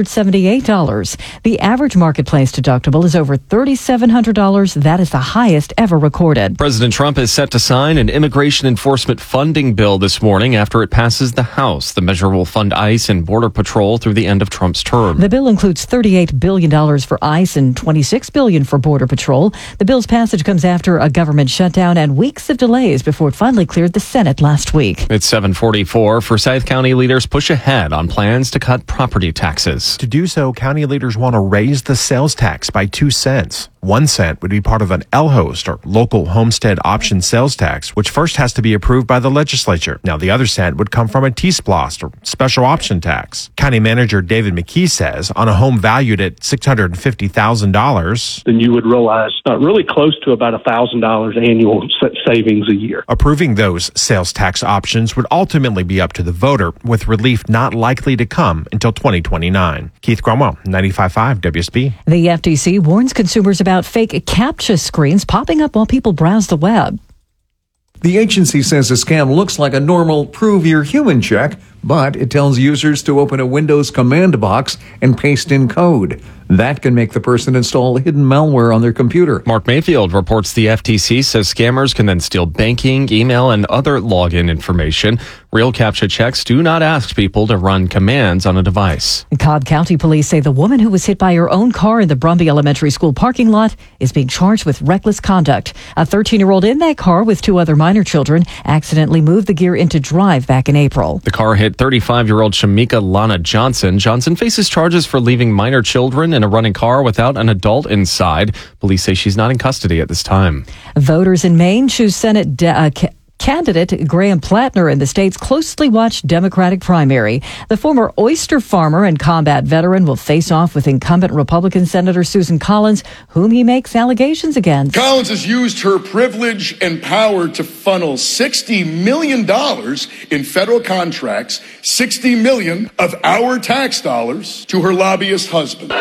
Speaker 15: $178. The average marketplace deductible is over $3,700. That is the highest ever recorded.
Speaker 13: President Trump is set to sign an immigration enforcement funding bill this morning after it passes the House. The measure will fund ICE and Border Patrol through the end of Trump's term.
Speaker 15: The bill includes $38 billion for ICE and $26 billion for Border Patrol. The bill's passage comes after a government shutdown and weeks of delays before it finally cleared the Senate last week.
Speaker 13: It's 7:44. Forsyth County leaders push ahead on plans to cut property taxes.
Speaker 12: To do so, county leaders want to raise the sales tax by 2 cents. 1 cent would be part of an LHOST, or local homestead option sales tax, which first has to be approved by the legislature. Now, the other cent would come from a T-SPLOST, or special option tax. County Manager David McKee says on a home valued at $650,000,
Speaker 14: then you would realize really close to about $1,000 annual savings a year.
Speaker 12: Approving those sales tax options would ultimately be up to the voter, with relief not likely to come until 2029. Keith Cromwell, 95.5 WSB.
Speaker 15: The FTC warns consumers about fake CAPTCHA screens popping up while people browse the web.
Speaker 16: The agency says the scam looks like a normal prove you're human check, but it tells users to open a Windows command box and paste in code. That can make the person install hidden malware on their computer.
Speaker 13: Mark Mayfield reports the FTC says scammers can then steal banking, email, and other login information. Real CAPTCHA checks do not ask people to run commands on a device.
Speaker 15: Cobb County police say the woman who was hit by her own car in the Brumby Elementary School parking lot is being charged with reckless conduct. A 13-year-old in that car with 2 other minor children accidentally moved the gear into drive back in April.
Speaker 13: The car hit 35-year-old Shamika Lana Johnson. Johnson faces charges for leaving minor children in a running car without an adult inside. Police say she's not in custody at this time.
Speaker 15: Voters in Maine choose Senate candidate Graham Plattner in the state's closely watched Democratic primary. The former oyster farmer and combat veteran will face off with incumbent Republican Senator Susan Collins, whom he makes allegations against.
Speaker 17: Collins has used her privilege and power to funnel $60 million in federal contracts, $60 million of our tax dollars, to her lobbyist husband.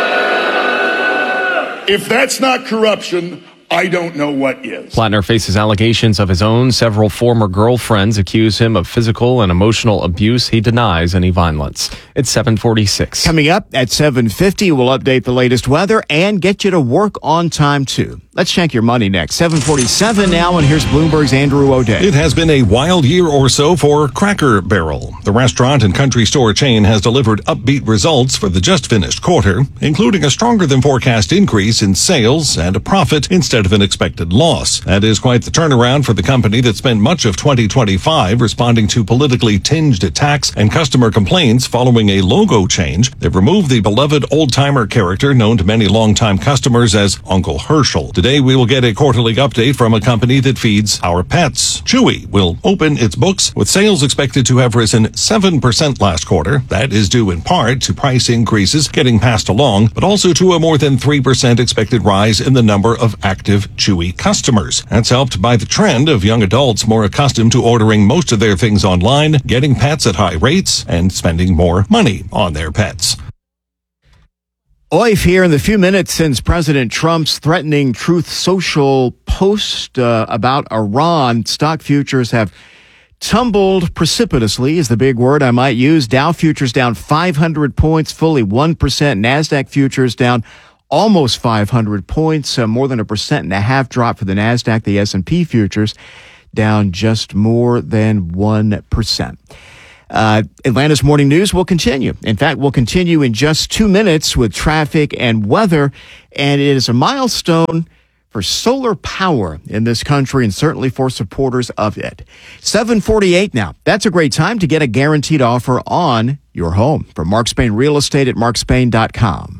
Speaker 17: If that's not corruption, I don't know what is.
Speaker 13: Plattner faces allegations of his own. Several former girlfriends accuse him of physical and emotional abuse. He denies any violence. It's 7:46.
Speaker 8: Coming up at 7:50, we'll update the latest weather and get you to work on time, too. Let's check your money next. 7:47 now, and here's Bloomberg's Andrew O'Day.
Speaker 18: It has been a wild year or so for Cracker Barrel. The restaurant and country store chain has delivered upbeat results for the just finished quarter, including a stronger than forecast increase in sales and a profit instead instead of an expected loss. That is quite the turnaround for the company that spent much of 2025 responding to politically tinged attacks and customer complaints following a logo change. They've removed the beloved old-timer character known to many longtime customers as Uncle Herschel. Today we will get a quarterly update from a company that feeds our pets. Chewy will open its books with sales expected to have risen 7% last quarter. That is due in part to price increases getting passed along, but also to a more than 3% expected rise in the number of active Chewy customers. That's helped by the trend of young adults more accustomed to ordering most of their things online, getting pets at high rates, and spending more money on their pets.
Speaker 8: Oif here in the few minutes since President Trump's threatening Truth Social post about Iran. Stock futures have tumbled precipitously is the big word I might use. Dow futures down 500 points, fully 1%. NASDAQ futures down almost 500 points, more than 1.5% drop for the NASDAQ. The S&P futures down just more than 1%. Atlanta's Morning News will continue. In fact, we'll continue in just 2 minutes with traffic and weather. And it is a milestone for solar power in this country and certainly for supporters of it. 7:48 now. That's a great time to get a guaranteed offer on your home. From Mark Spain Real Estate at markspain.com.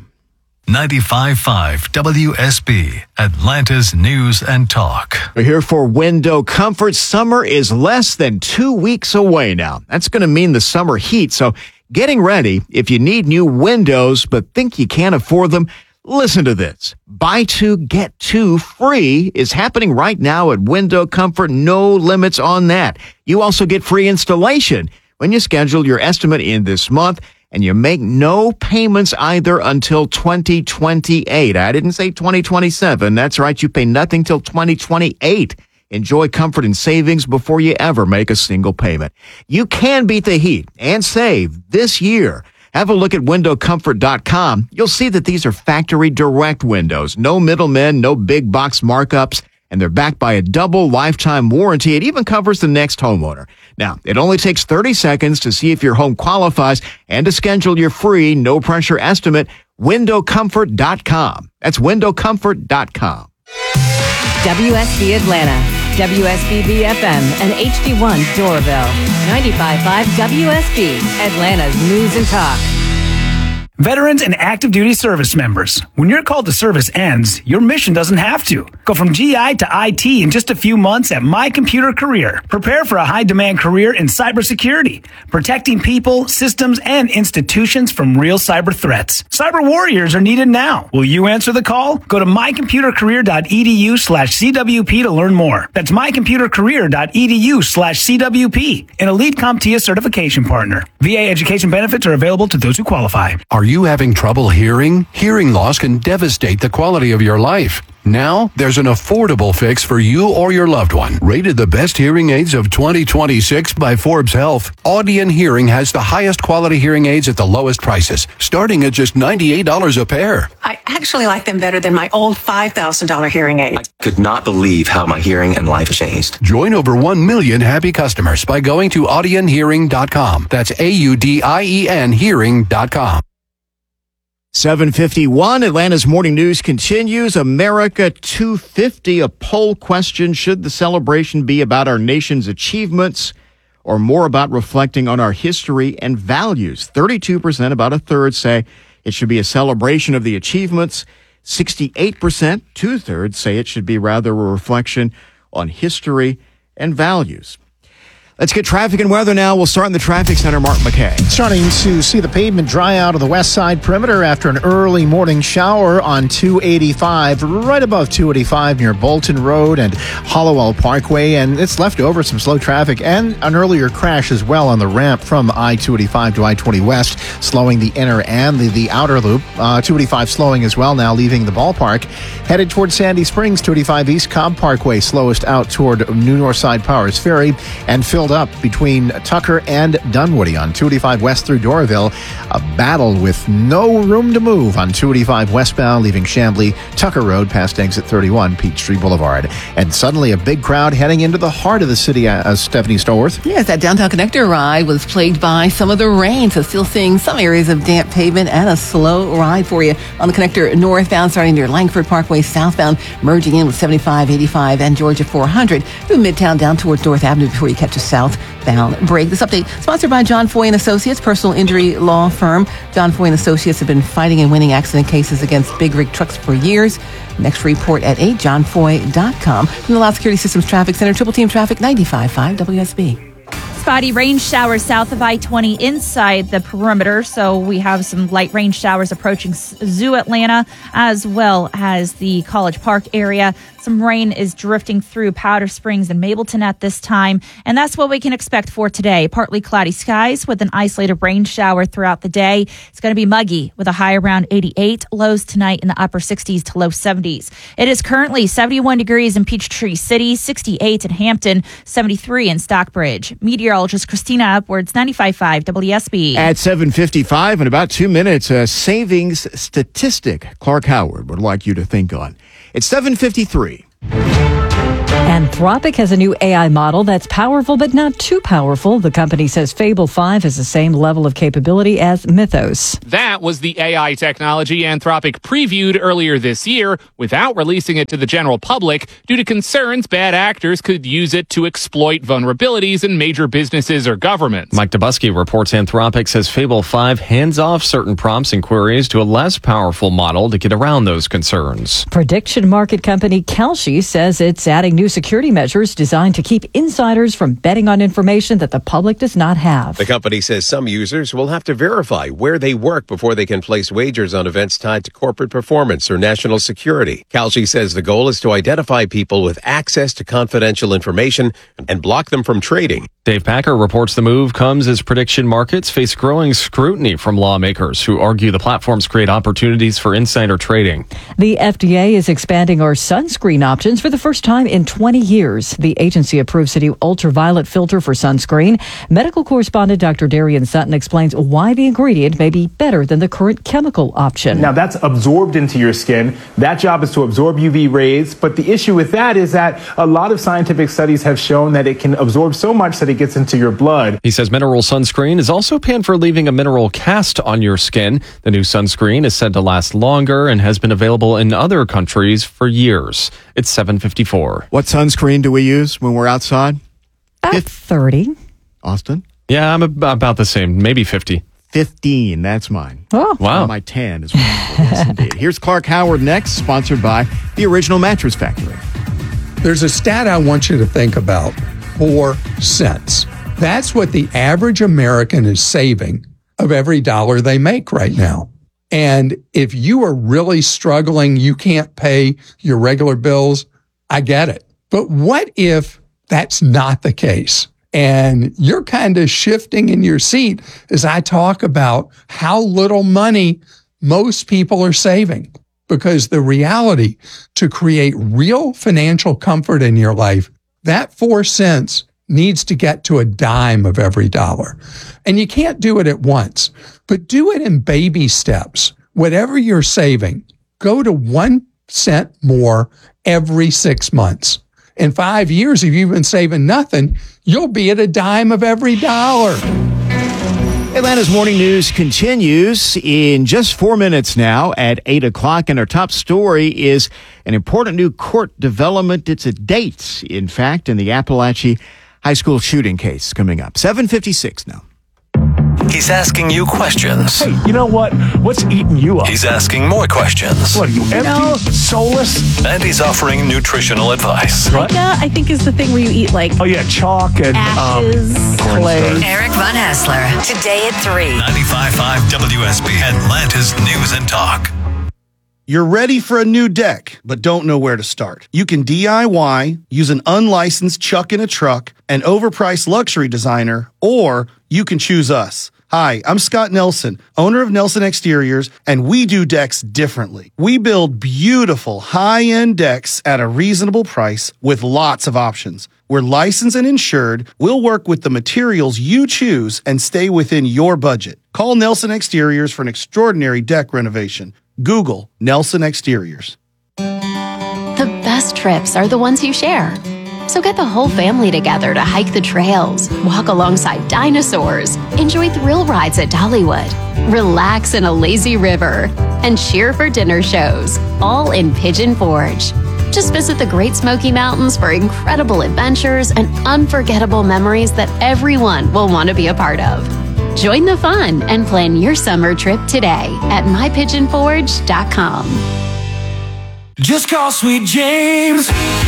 Speaker 11: 95.5 WSB, Atlanta's News and Talk.
Speaker 8: We're here for Window Comfort. Summer is less than 2 weeks away now. That's going to mean the summer heat. So getting ready, if you need new windows but think you can't afford them, listen to this. Buy two, get two free is happening right now at Window Comfort. No limits on that. You also get free installation when you schedule your estimate in this month. And you make no payments either until 2028. I didn't say 2027. That's right. You pay nothing till 2028. Enjoy comfort and savings before you ever make a single payment. You can beat the heat and save this year. Have a look at windowcomfort.com. You'll see that these are factory direct windows. No middlemen, no big box markups. And they're backed by a double lifetime warranty. It even covers the next homeowner. Now, it only takes 30 seconds to see if your home qualifies and to schedule your free, no-pressure estimate, windowcomfort.com. That's windowcomfort.com.
Speaker 5: WSB Atlanta, WSB FM, and HD1 Doraville. 95.5 WSB, Atlanta's News and Talk.
Speaker 6: Veterans and active duty service members, when your call to service ends, your mission doesn't have to. Go from GI to IT in just a few months at My Computer Career. Prepare for a high-demand career in cybersecurity, protecting people, systems, and institutions from real cyber threats. Cyber warriors are needed now. Will you answer the call? Go to mycomputercareer.edu/CWP to learn more. That's mycomputercareer.edu/CWP, an elite CompTIA certification partner. VA education benefits are available to those who qualify.
Speaker 19: Are you having trouble hearing? Hearing loss can devastate the quality of your life. Now, there's an affordable fix for you or your loved one. Rated the best hearing aids of 2026 by Forbes Health, Audion Hearing has the highest quality hearing aids at the lowest prices, starting at just $98 a pair.
Speaker 20: I actually like them better than my old $5,000 hearing aid.
Speaker 21: I could not believe how my hearing and life has changed.
Speaker 19: Join over 1 million happy customers by going to audionhearing.com. That's AUDIEN hearing.com.
Speaker 8: 7:51, Atlanta's Morning News continues. America 250, a poll question. Should the celebration be about our nation's achievements or more about reflecting on our history and values? 32%, about a third, say it should be a celebration of the achievements. 68%, two-thirds, say it should be rather a reflection on history and values. Let's get traffic and weather now. We'll start in the traffic center. Mark McKay.
Speaker 9: Starting to see the pavement dry out of the west side perimeter after an early morning shower on 285, right above 285 near Bolton Road and Hollowell Parkway. And it's left over some slow traffic and an earlier crash as well on the ramp from I-285 to I-20 West, slowing the inner and the outer loop. 285 slowing as well now, leaving the ballpark. Headed toward Sandy Springs, 285 East Cobb Parkway, slowest out toward New Northside Powers Ferry, and filled held up between Tucker and Dunwoody on 285 west through Doraville. A battle with no room to move on 285 westbound, leaving Chamblee, Tucker Road past exit 31, Peachtree Boulevard. And suddenly a big crowd heading into the heart of the city, Stephanie Stallworth.
Speaker 25: Yes, that downtown connector ride was plagued by some of the rain, so still seeing some areas of damp pavement and a slow ride for you on the connector northbound, starting near Langford Parkway, southbound, merging in with 75, 85, and Georgia 400 through Midtown down towards North Avenue before you catch a southbound break. This update sponsored by John Foy & Associates, personal injury law firm. John Foy & Associates have been fighting and winning accident cases against big rig trucks for years. Next report at 8, johnfoy.com. From the Loud Security Systems Traffic Center, Triple Team Traffic, 95.5 WSB.
Speaker 2: Spotty rain showers south of I-20 inside the perimeter. So we have some light rain showers approaching Zoo Atlanta as well as the College Park area. Some rain is drifting through Powder Springs and Mableton at this time. And that's what we can expect for today. Partly cloudy skies with an isolated rain shower throughout the day. It's going to be muggy with a high around 88. Lows tonight in the upper 60s to low 70s. It is currently 71 degrees in Peachtree City, 68 in Hampton, 73 in Stockbridge. Meteorologist Christina Upwards, 95.5 WSB.
Speaker 8: At 7:55 in about 2 minutes, a savings statistic Clark Howard would like you to think on. It's 7:53.
Speaker 15: Anthropic has a new AI model that's powerful but not too powerful. The company says Fable 5 has the same level of capability as Mythos.
Speaker 1: That was the AI technology Anthropic previewed earlier this year without releasing it to the general public due to concerns bad actors could use it to exploit vulnerabilities in major businesses or governments.
Speaker 13: Mike Dubusky reports Anthropic says Fable 5 hands off certain prompts and queries to a less powerful model to get around those concerns.
Speaker 15: Prediction market company Kalshi says it's adding new security measures designed to keep insiders from betting on information that the public does not have.
Speaker 3: The company says some users will have to verify where they work before they can place wagers on events tied to corporate performance or national security. Kalshi says the goal is to identify people with access to confidential information and block them from trading.
Speaker 13: Dave Packer reports the move comes as prediction markets face growing scrutiny from lawmakers who argue the platforms create opportunities for insider trading.
Speaker 15: The FDA is expanding our sunscreen options for the first time in 20 years. The agency approves a new ultraviolet filter for sunscreen. Medical correspondent Dr. Darian Sutton explains why the ingredient may be better than the current chemical option.
Speaker 7: Now, that's absorbed into your skin. That job is to absorb UV rays. But the issue with that is that a lot of scientific studies have shown that it can absorb so much that it gets into your blood.
Speaker 13: He says mineral sunscreen is also panned for leaving a mineral cast on your skin. The new sunscreen is said to last longer and has been available in other countries for years. It's 7:54.
Speaker 8: What sunscreen do we use when we're outside?
Speaker 15: 30.
Speaker 8: Austin?
Speaker 13: Yeah, I'm about the same, maybe 50.
Speaker 8: 15, that's mine.
Speaker 15: Oh,
Speaker 13: wow.
Speaker 8: My tan is wonderful. Yes, indeed. Here's Clark Howard next, sponsored by the Original Mattress Factory.
Speaker 22: There's a stat I want you to think about. 4 cents. That's what the average American is saving of every dollar they make right now. And if you are really struggling, you can't pay your regular bills, I get it. But what if that's not the case? And you're kind of shifting in your seat as I talk about how little money most people are saving. Because the reality, to create real financial comfort in your life, that 4 cents needs to get to a dime of every dollar. And you can't do it at once, but do it in baby steps. Whatever you're saving, go to 1 cent more every 6 months. In 5 years, if you've been saving nothing, you'll be at a dime of every dollar.
Speaker 8: Atlanta's Morning News continues in just 4 minutes now at 8 o'clock. And our top story is an important new court development. It's a date, in fact, in the Appalachia High School shooting case coming up. 7:56 now.
Speaker 11: He's asking you questions.
Speaker 6: Hey, you know what? What's eating you up?
Speaker 11: He's asking more questions.
Speaker 6: What are you, empty? Soulless?
Speaker 11: And he's offering nutritional advice.
Speaker 23: Pica, I think, is the thing where you eat like...
Speaker 6: Oh, yeah, chalk and...
Speaker 23: ashes,
Speaker 6: clay.
Speaker 26: Eric Von Hassler, today at 3.
Speaker 11: 95.5 WSB, Atlanta's News and Talk.
Speaker 27: You're ready for a new deck, but don't know where to start. You can DIY, use an unlicensed chuck in a truck, an overpriced luxury designer, or you can choose us. Hi, I'm Scott Nelson, owner of Nelson Exteriors, and we do decks differently. We build beautiful, high-end decks at a reasonable price with lots of options. We're licensed and insured. We'll work with the materials you choose and stay within your budget. Call Nelson Exteriors for an extraordinary deck renovation. Google Nelson Exteriors.
Speaker 4: The best trips are the ones you share. So get the whole family together to hike the trails, walk alongside dinosaurs, enjoy thrill rides at Dollywood, relax in a lazy river, and cheer for dinner shows, all in Pigeon Forge. Just visit the Great Smoky Mountains for incredible adventures and unforgettable memories that everyone will want to be a part of. Join the fun and plan your summer trip today at mypigeonforge.com.
Speaker 10: Just call Sweet James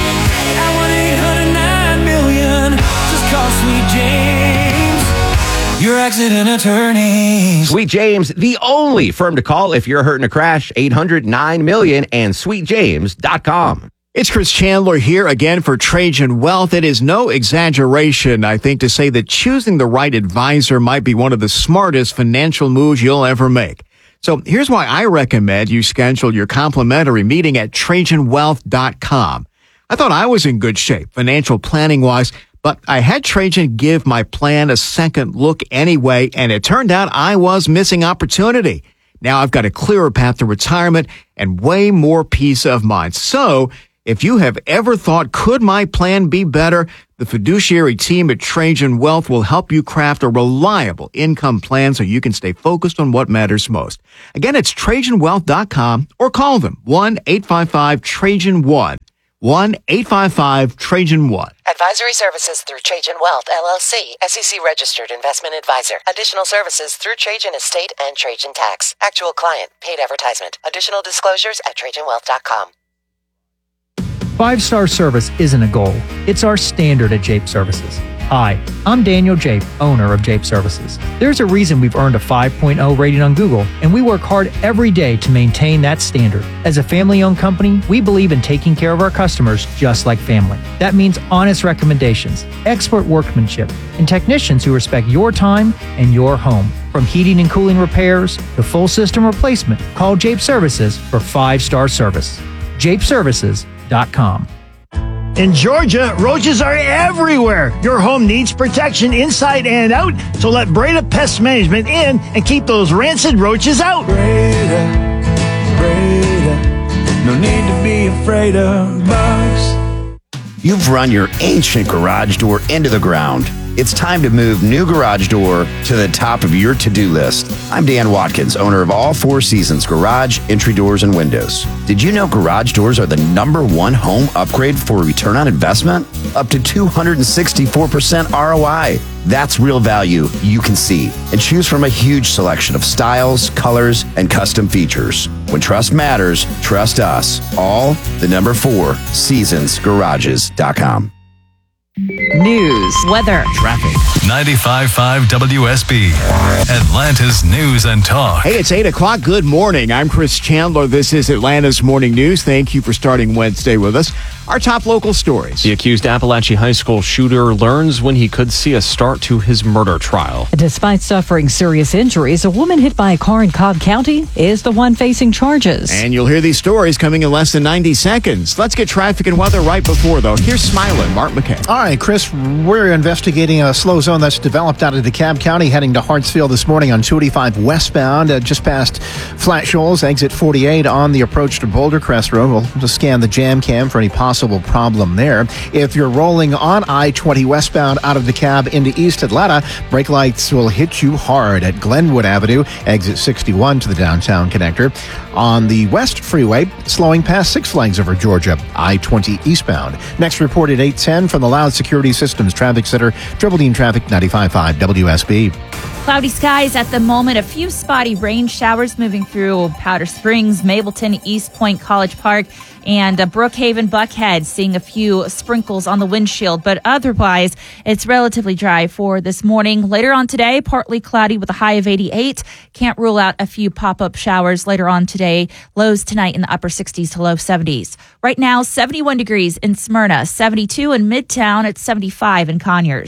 Speaker 10: at 1-800-9-million. Just call Sweet James, your accident attorney.
Speaker 12: Sweet James, the only firm to call if you're hurt in a crash. 800-9-million and sweetjames.com.
Speaker 8: It's Chris Chandler here again for Trajan Wealth. It is no exaggeration, I think, to say that choosing the right advisor might be one of the smartest financial moves you'll ever make. So here's why I recommend you schedule your complimentary meeting at TrajanWealth.com. I thought I was in good shape, financial planning-wise, but I had Trajan give my plan a second look anyway, and it turned out I was missing opportunity. Now I've got a clearer path to retirement and way more peace of mind. So if you have ever thought, could my plan be better? The fiduciary team at Trajan Wealth will help you craft a reliable income plan so you can stay focused on what matters most. Again, it's TrajanWealth.com or call them 1-855-TRAJAN-1. 1-855-TRAJAN-1.
Speaker 14: Advisory services through Trajan Wealth, LLC, SEC registered investment advisor. Additional services through Trajan Estate and Trajan Tax. Actual client, paid advertisement. Additional disclosures at TrajanWealth.com.
Speaker 16: 5-star service isn't a goal. It's our standard at Jape Services. Hi, I'm Daniel Jape, owner of Jape Services. There's a reason we've earned a 5.0 rating on Google, and we work hard every day to maintain that standard. As a family-owned company, we believe in taking care of our customers just like family. That means honest recommendations, expert workmanship, and technicians who respect your time and your home. From heating and cooling repairs to full system replacement, call Jape Services for 5-star service. JapeServices.com.
Speaker 17: In Georgia, roaches are everywhere. Your home needs protection inside and out, so let Breda Pest Management in and keep those rancid roaches out.
Speaker 10: Breda, no need to be afraid of bugs.
Speaker 24: You've run your ancient garage door into the ground. It's time to move new garage door to the top of your to-do list. I'm Dan Watkins, owner of All Four Seasons Garage, Entry Doors, and Windows. Did you know garage doors are the #1 home upgrade for return on investment? Up to 264% ROI. That's real value you can see. And choose from a huge selection of styles, colors, and custom features. When trust matters, trust us. All the #4 seasonsgarages.com.
Speaker 2: News, weather,
Speaker 8: traffic.
Speaker 11: 95.5 WSB, Atlanta's News and Talk.
Speaker 8: Hey, it's 8 o'clock. Good morning. I'm Chris Chandler. This is Atlanta's Morning News. Thank you for starting Wednesday with us. Our top local stories.
Speaker 13: The accused Appalachia High School shooter learns when he could see a start to his murder trial.
Speaker 15: Despite suffering serious injuries, a woman hit by a car in Cobb County is the one facing charges.
Speaker 8: And you'll hear these stories coming in less than 90 seconds. Let's get traffic and weather right before, though. Here's Smiling, Mark McKay.
Speaker 9: All right, Chris, we're investigating a slow zone that's developed out of DeKalb County heading to Hartsfield this morning on 285 westbound, just past Flat Shoals, exit 48 on the approach to Boulder Crest Road. We'll just scan the jam cam for any possible problem there. If you're rolling on I-20 westbound out of DeKalb into East Atlanta, brake lights will hit you hard at Glenwood Avenue, exit 61 to the downtown connector. On the West Freeway, slowing past Six Flags over Georgia, I-20 eastbound. Next report at 8:10 from the Loud Security Systems Traffic Center, Triple Dean Traffic 95.5 WSB.
Speaker 2: Cloudy skies at the moment. A few spotty rain showers moving through Powder Springs, Mableton, East Point, College Park, and Brookhaven, Buckhead, seeing a few sprinkles on the windshield. But otherwise, it's relatively dry for this morning. Later on today, partly cloudy with a high of 88. Can't rule out a few pop-up showers later on today. Lows tonight in the upper 60s to low 70s. Right now, 71 degrees in Smyrna, 72 in Midtown, at 75 in Conyers.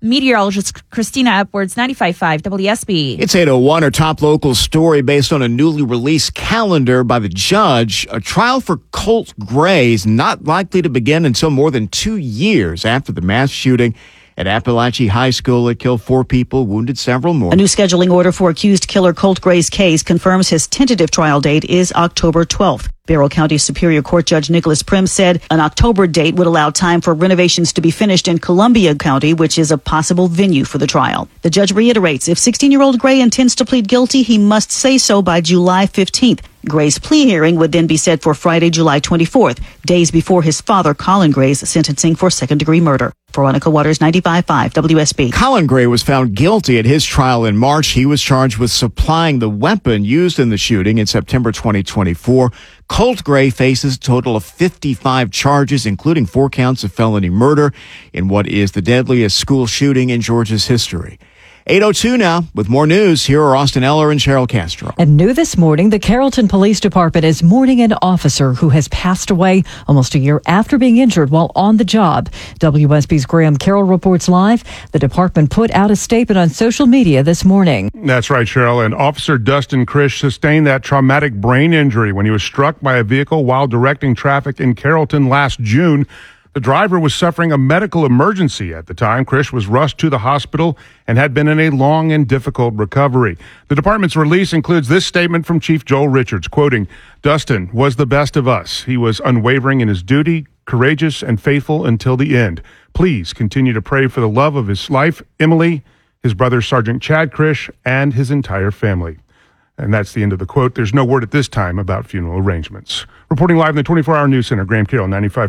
Speaker 2: Meteorologist Christina Edwards, 95.5 WSB.
Speaker 8: It's 8:01, our top local story based on a newly released calendar by the judge. A trial for Colt Gray is not likely to begin until more than 2 years after the mass shooting at Appalachia High School. It killed 4 people, wounded several more.
Speaker 1: A new scheduling order for accused killer Colt Gray's case confirms his tentative trial date is October 12th. Barrow County Superior Court Judge Nicholas Prim said an October date would allow time for renovations to be finished in Columbia County, which is a possible venue for the trial. The judge reiterates if 16-year-old Gray intends to plead guilty, he must say so by July 15th. Gray's plea hearing would then be set for Friday, July 24th, days before his father, Colin Gray's sentencing for second-degree murder. Veronica Waters, 95.5 WSB.
Speaker 8: Colin Gray was found guilty at his trial in March. He was charged with supplying the weapon used in the shooting in September 2024. Colt Gray faces a total of 55 charges, including 4 counts of felony murder in what is the deadliest school shooting in Georgia's history. 8:02 now. With more news, here are Austin Eller and Cheryl Castro.
Speaker 15: And new this morning, the Carrollton Police Department is mourning an officer who has passed away almost a year after being injured while on the job. WSB's Graham Carroll reports live. The department put out a statement on social media this morning.
Speaker 5: That's right, Cheryl. And Officer Dustin Krish sustained that traumatic brain injury when he was struck by a vehicle while directing traffic in Carrollton last June. The driver was suffering a medical emergency at the time. Krish was rushed to the hospital and had been in a long and difficult recovery. The department's release includes this statement from Chief Joel Richards, quoting, "Dustin was the best of us. He was unwavering in his duty, courageous and faithful until the end. Please continue to pray for the love of his life, Emily, his brother Sergeant Chad Krish, and his entire family." And that's the end of the quote. There's no word at this time about funeral arrangements. Reporting live in the 24-hour news center, Graham Carroll, 95.5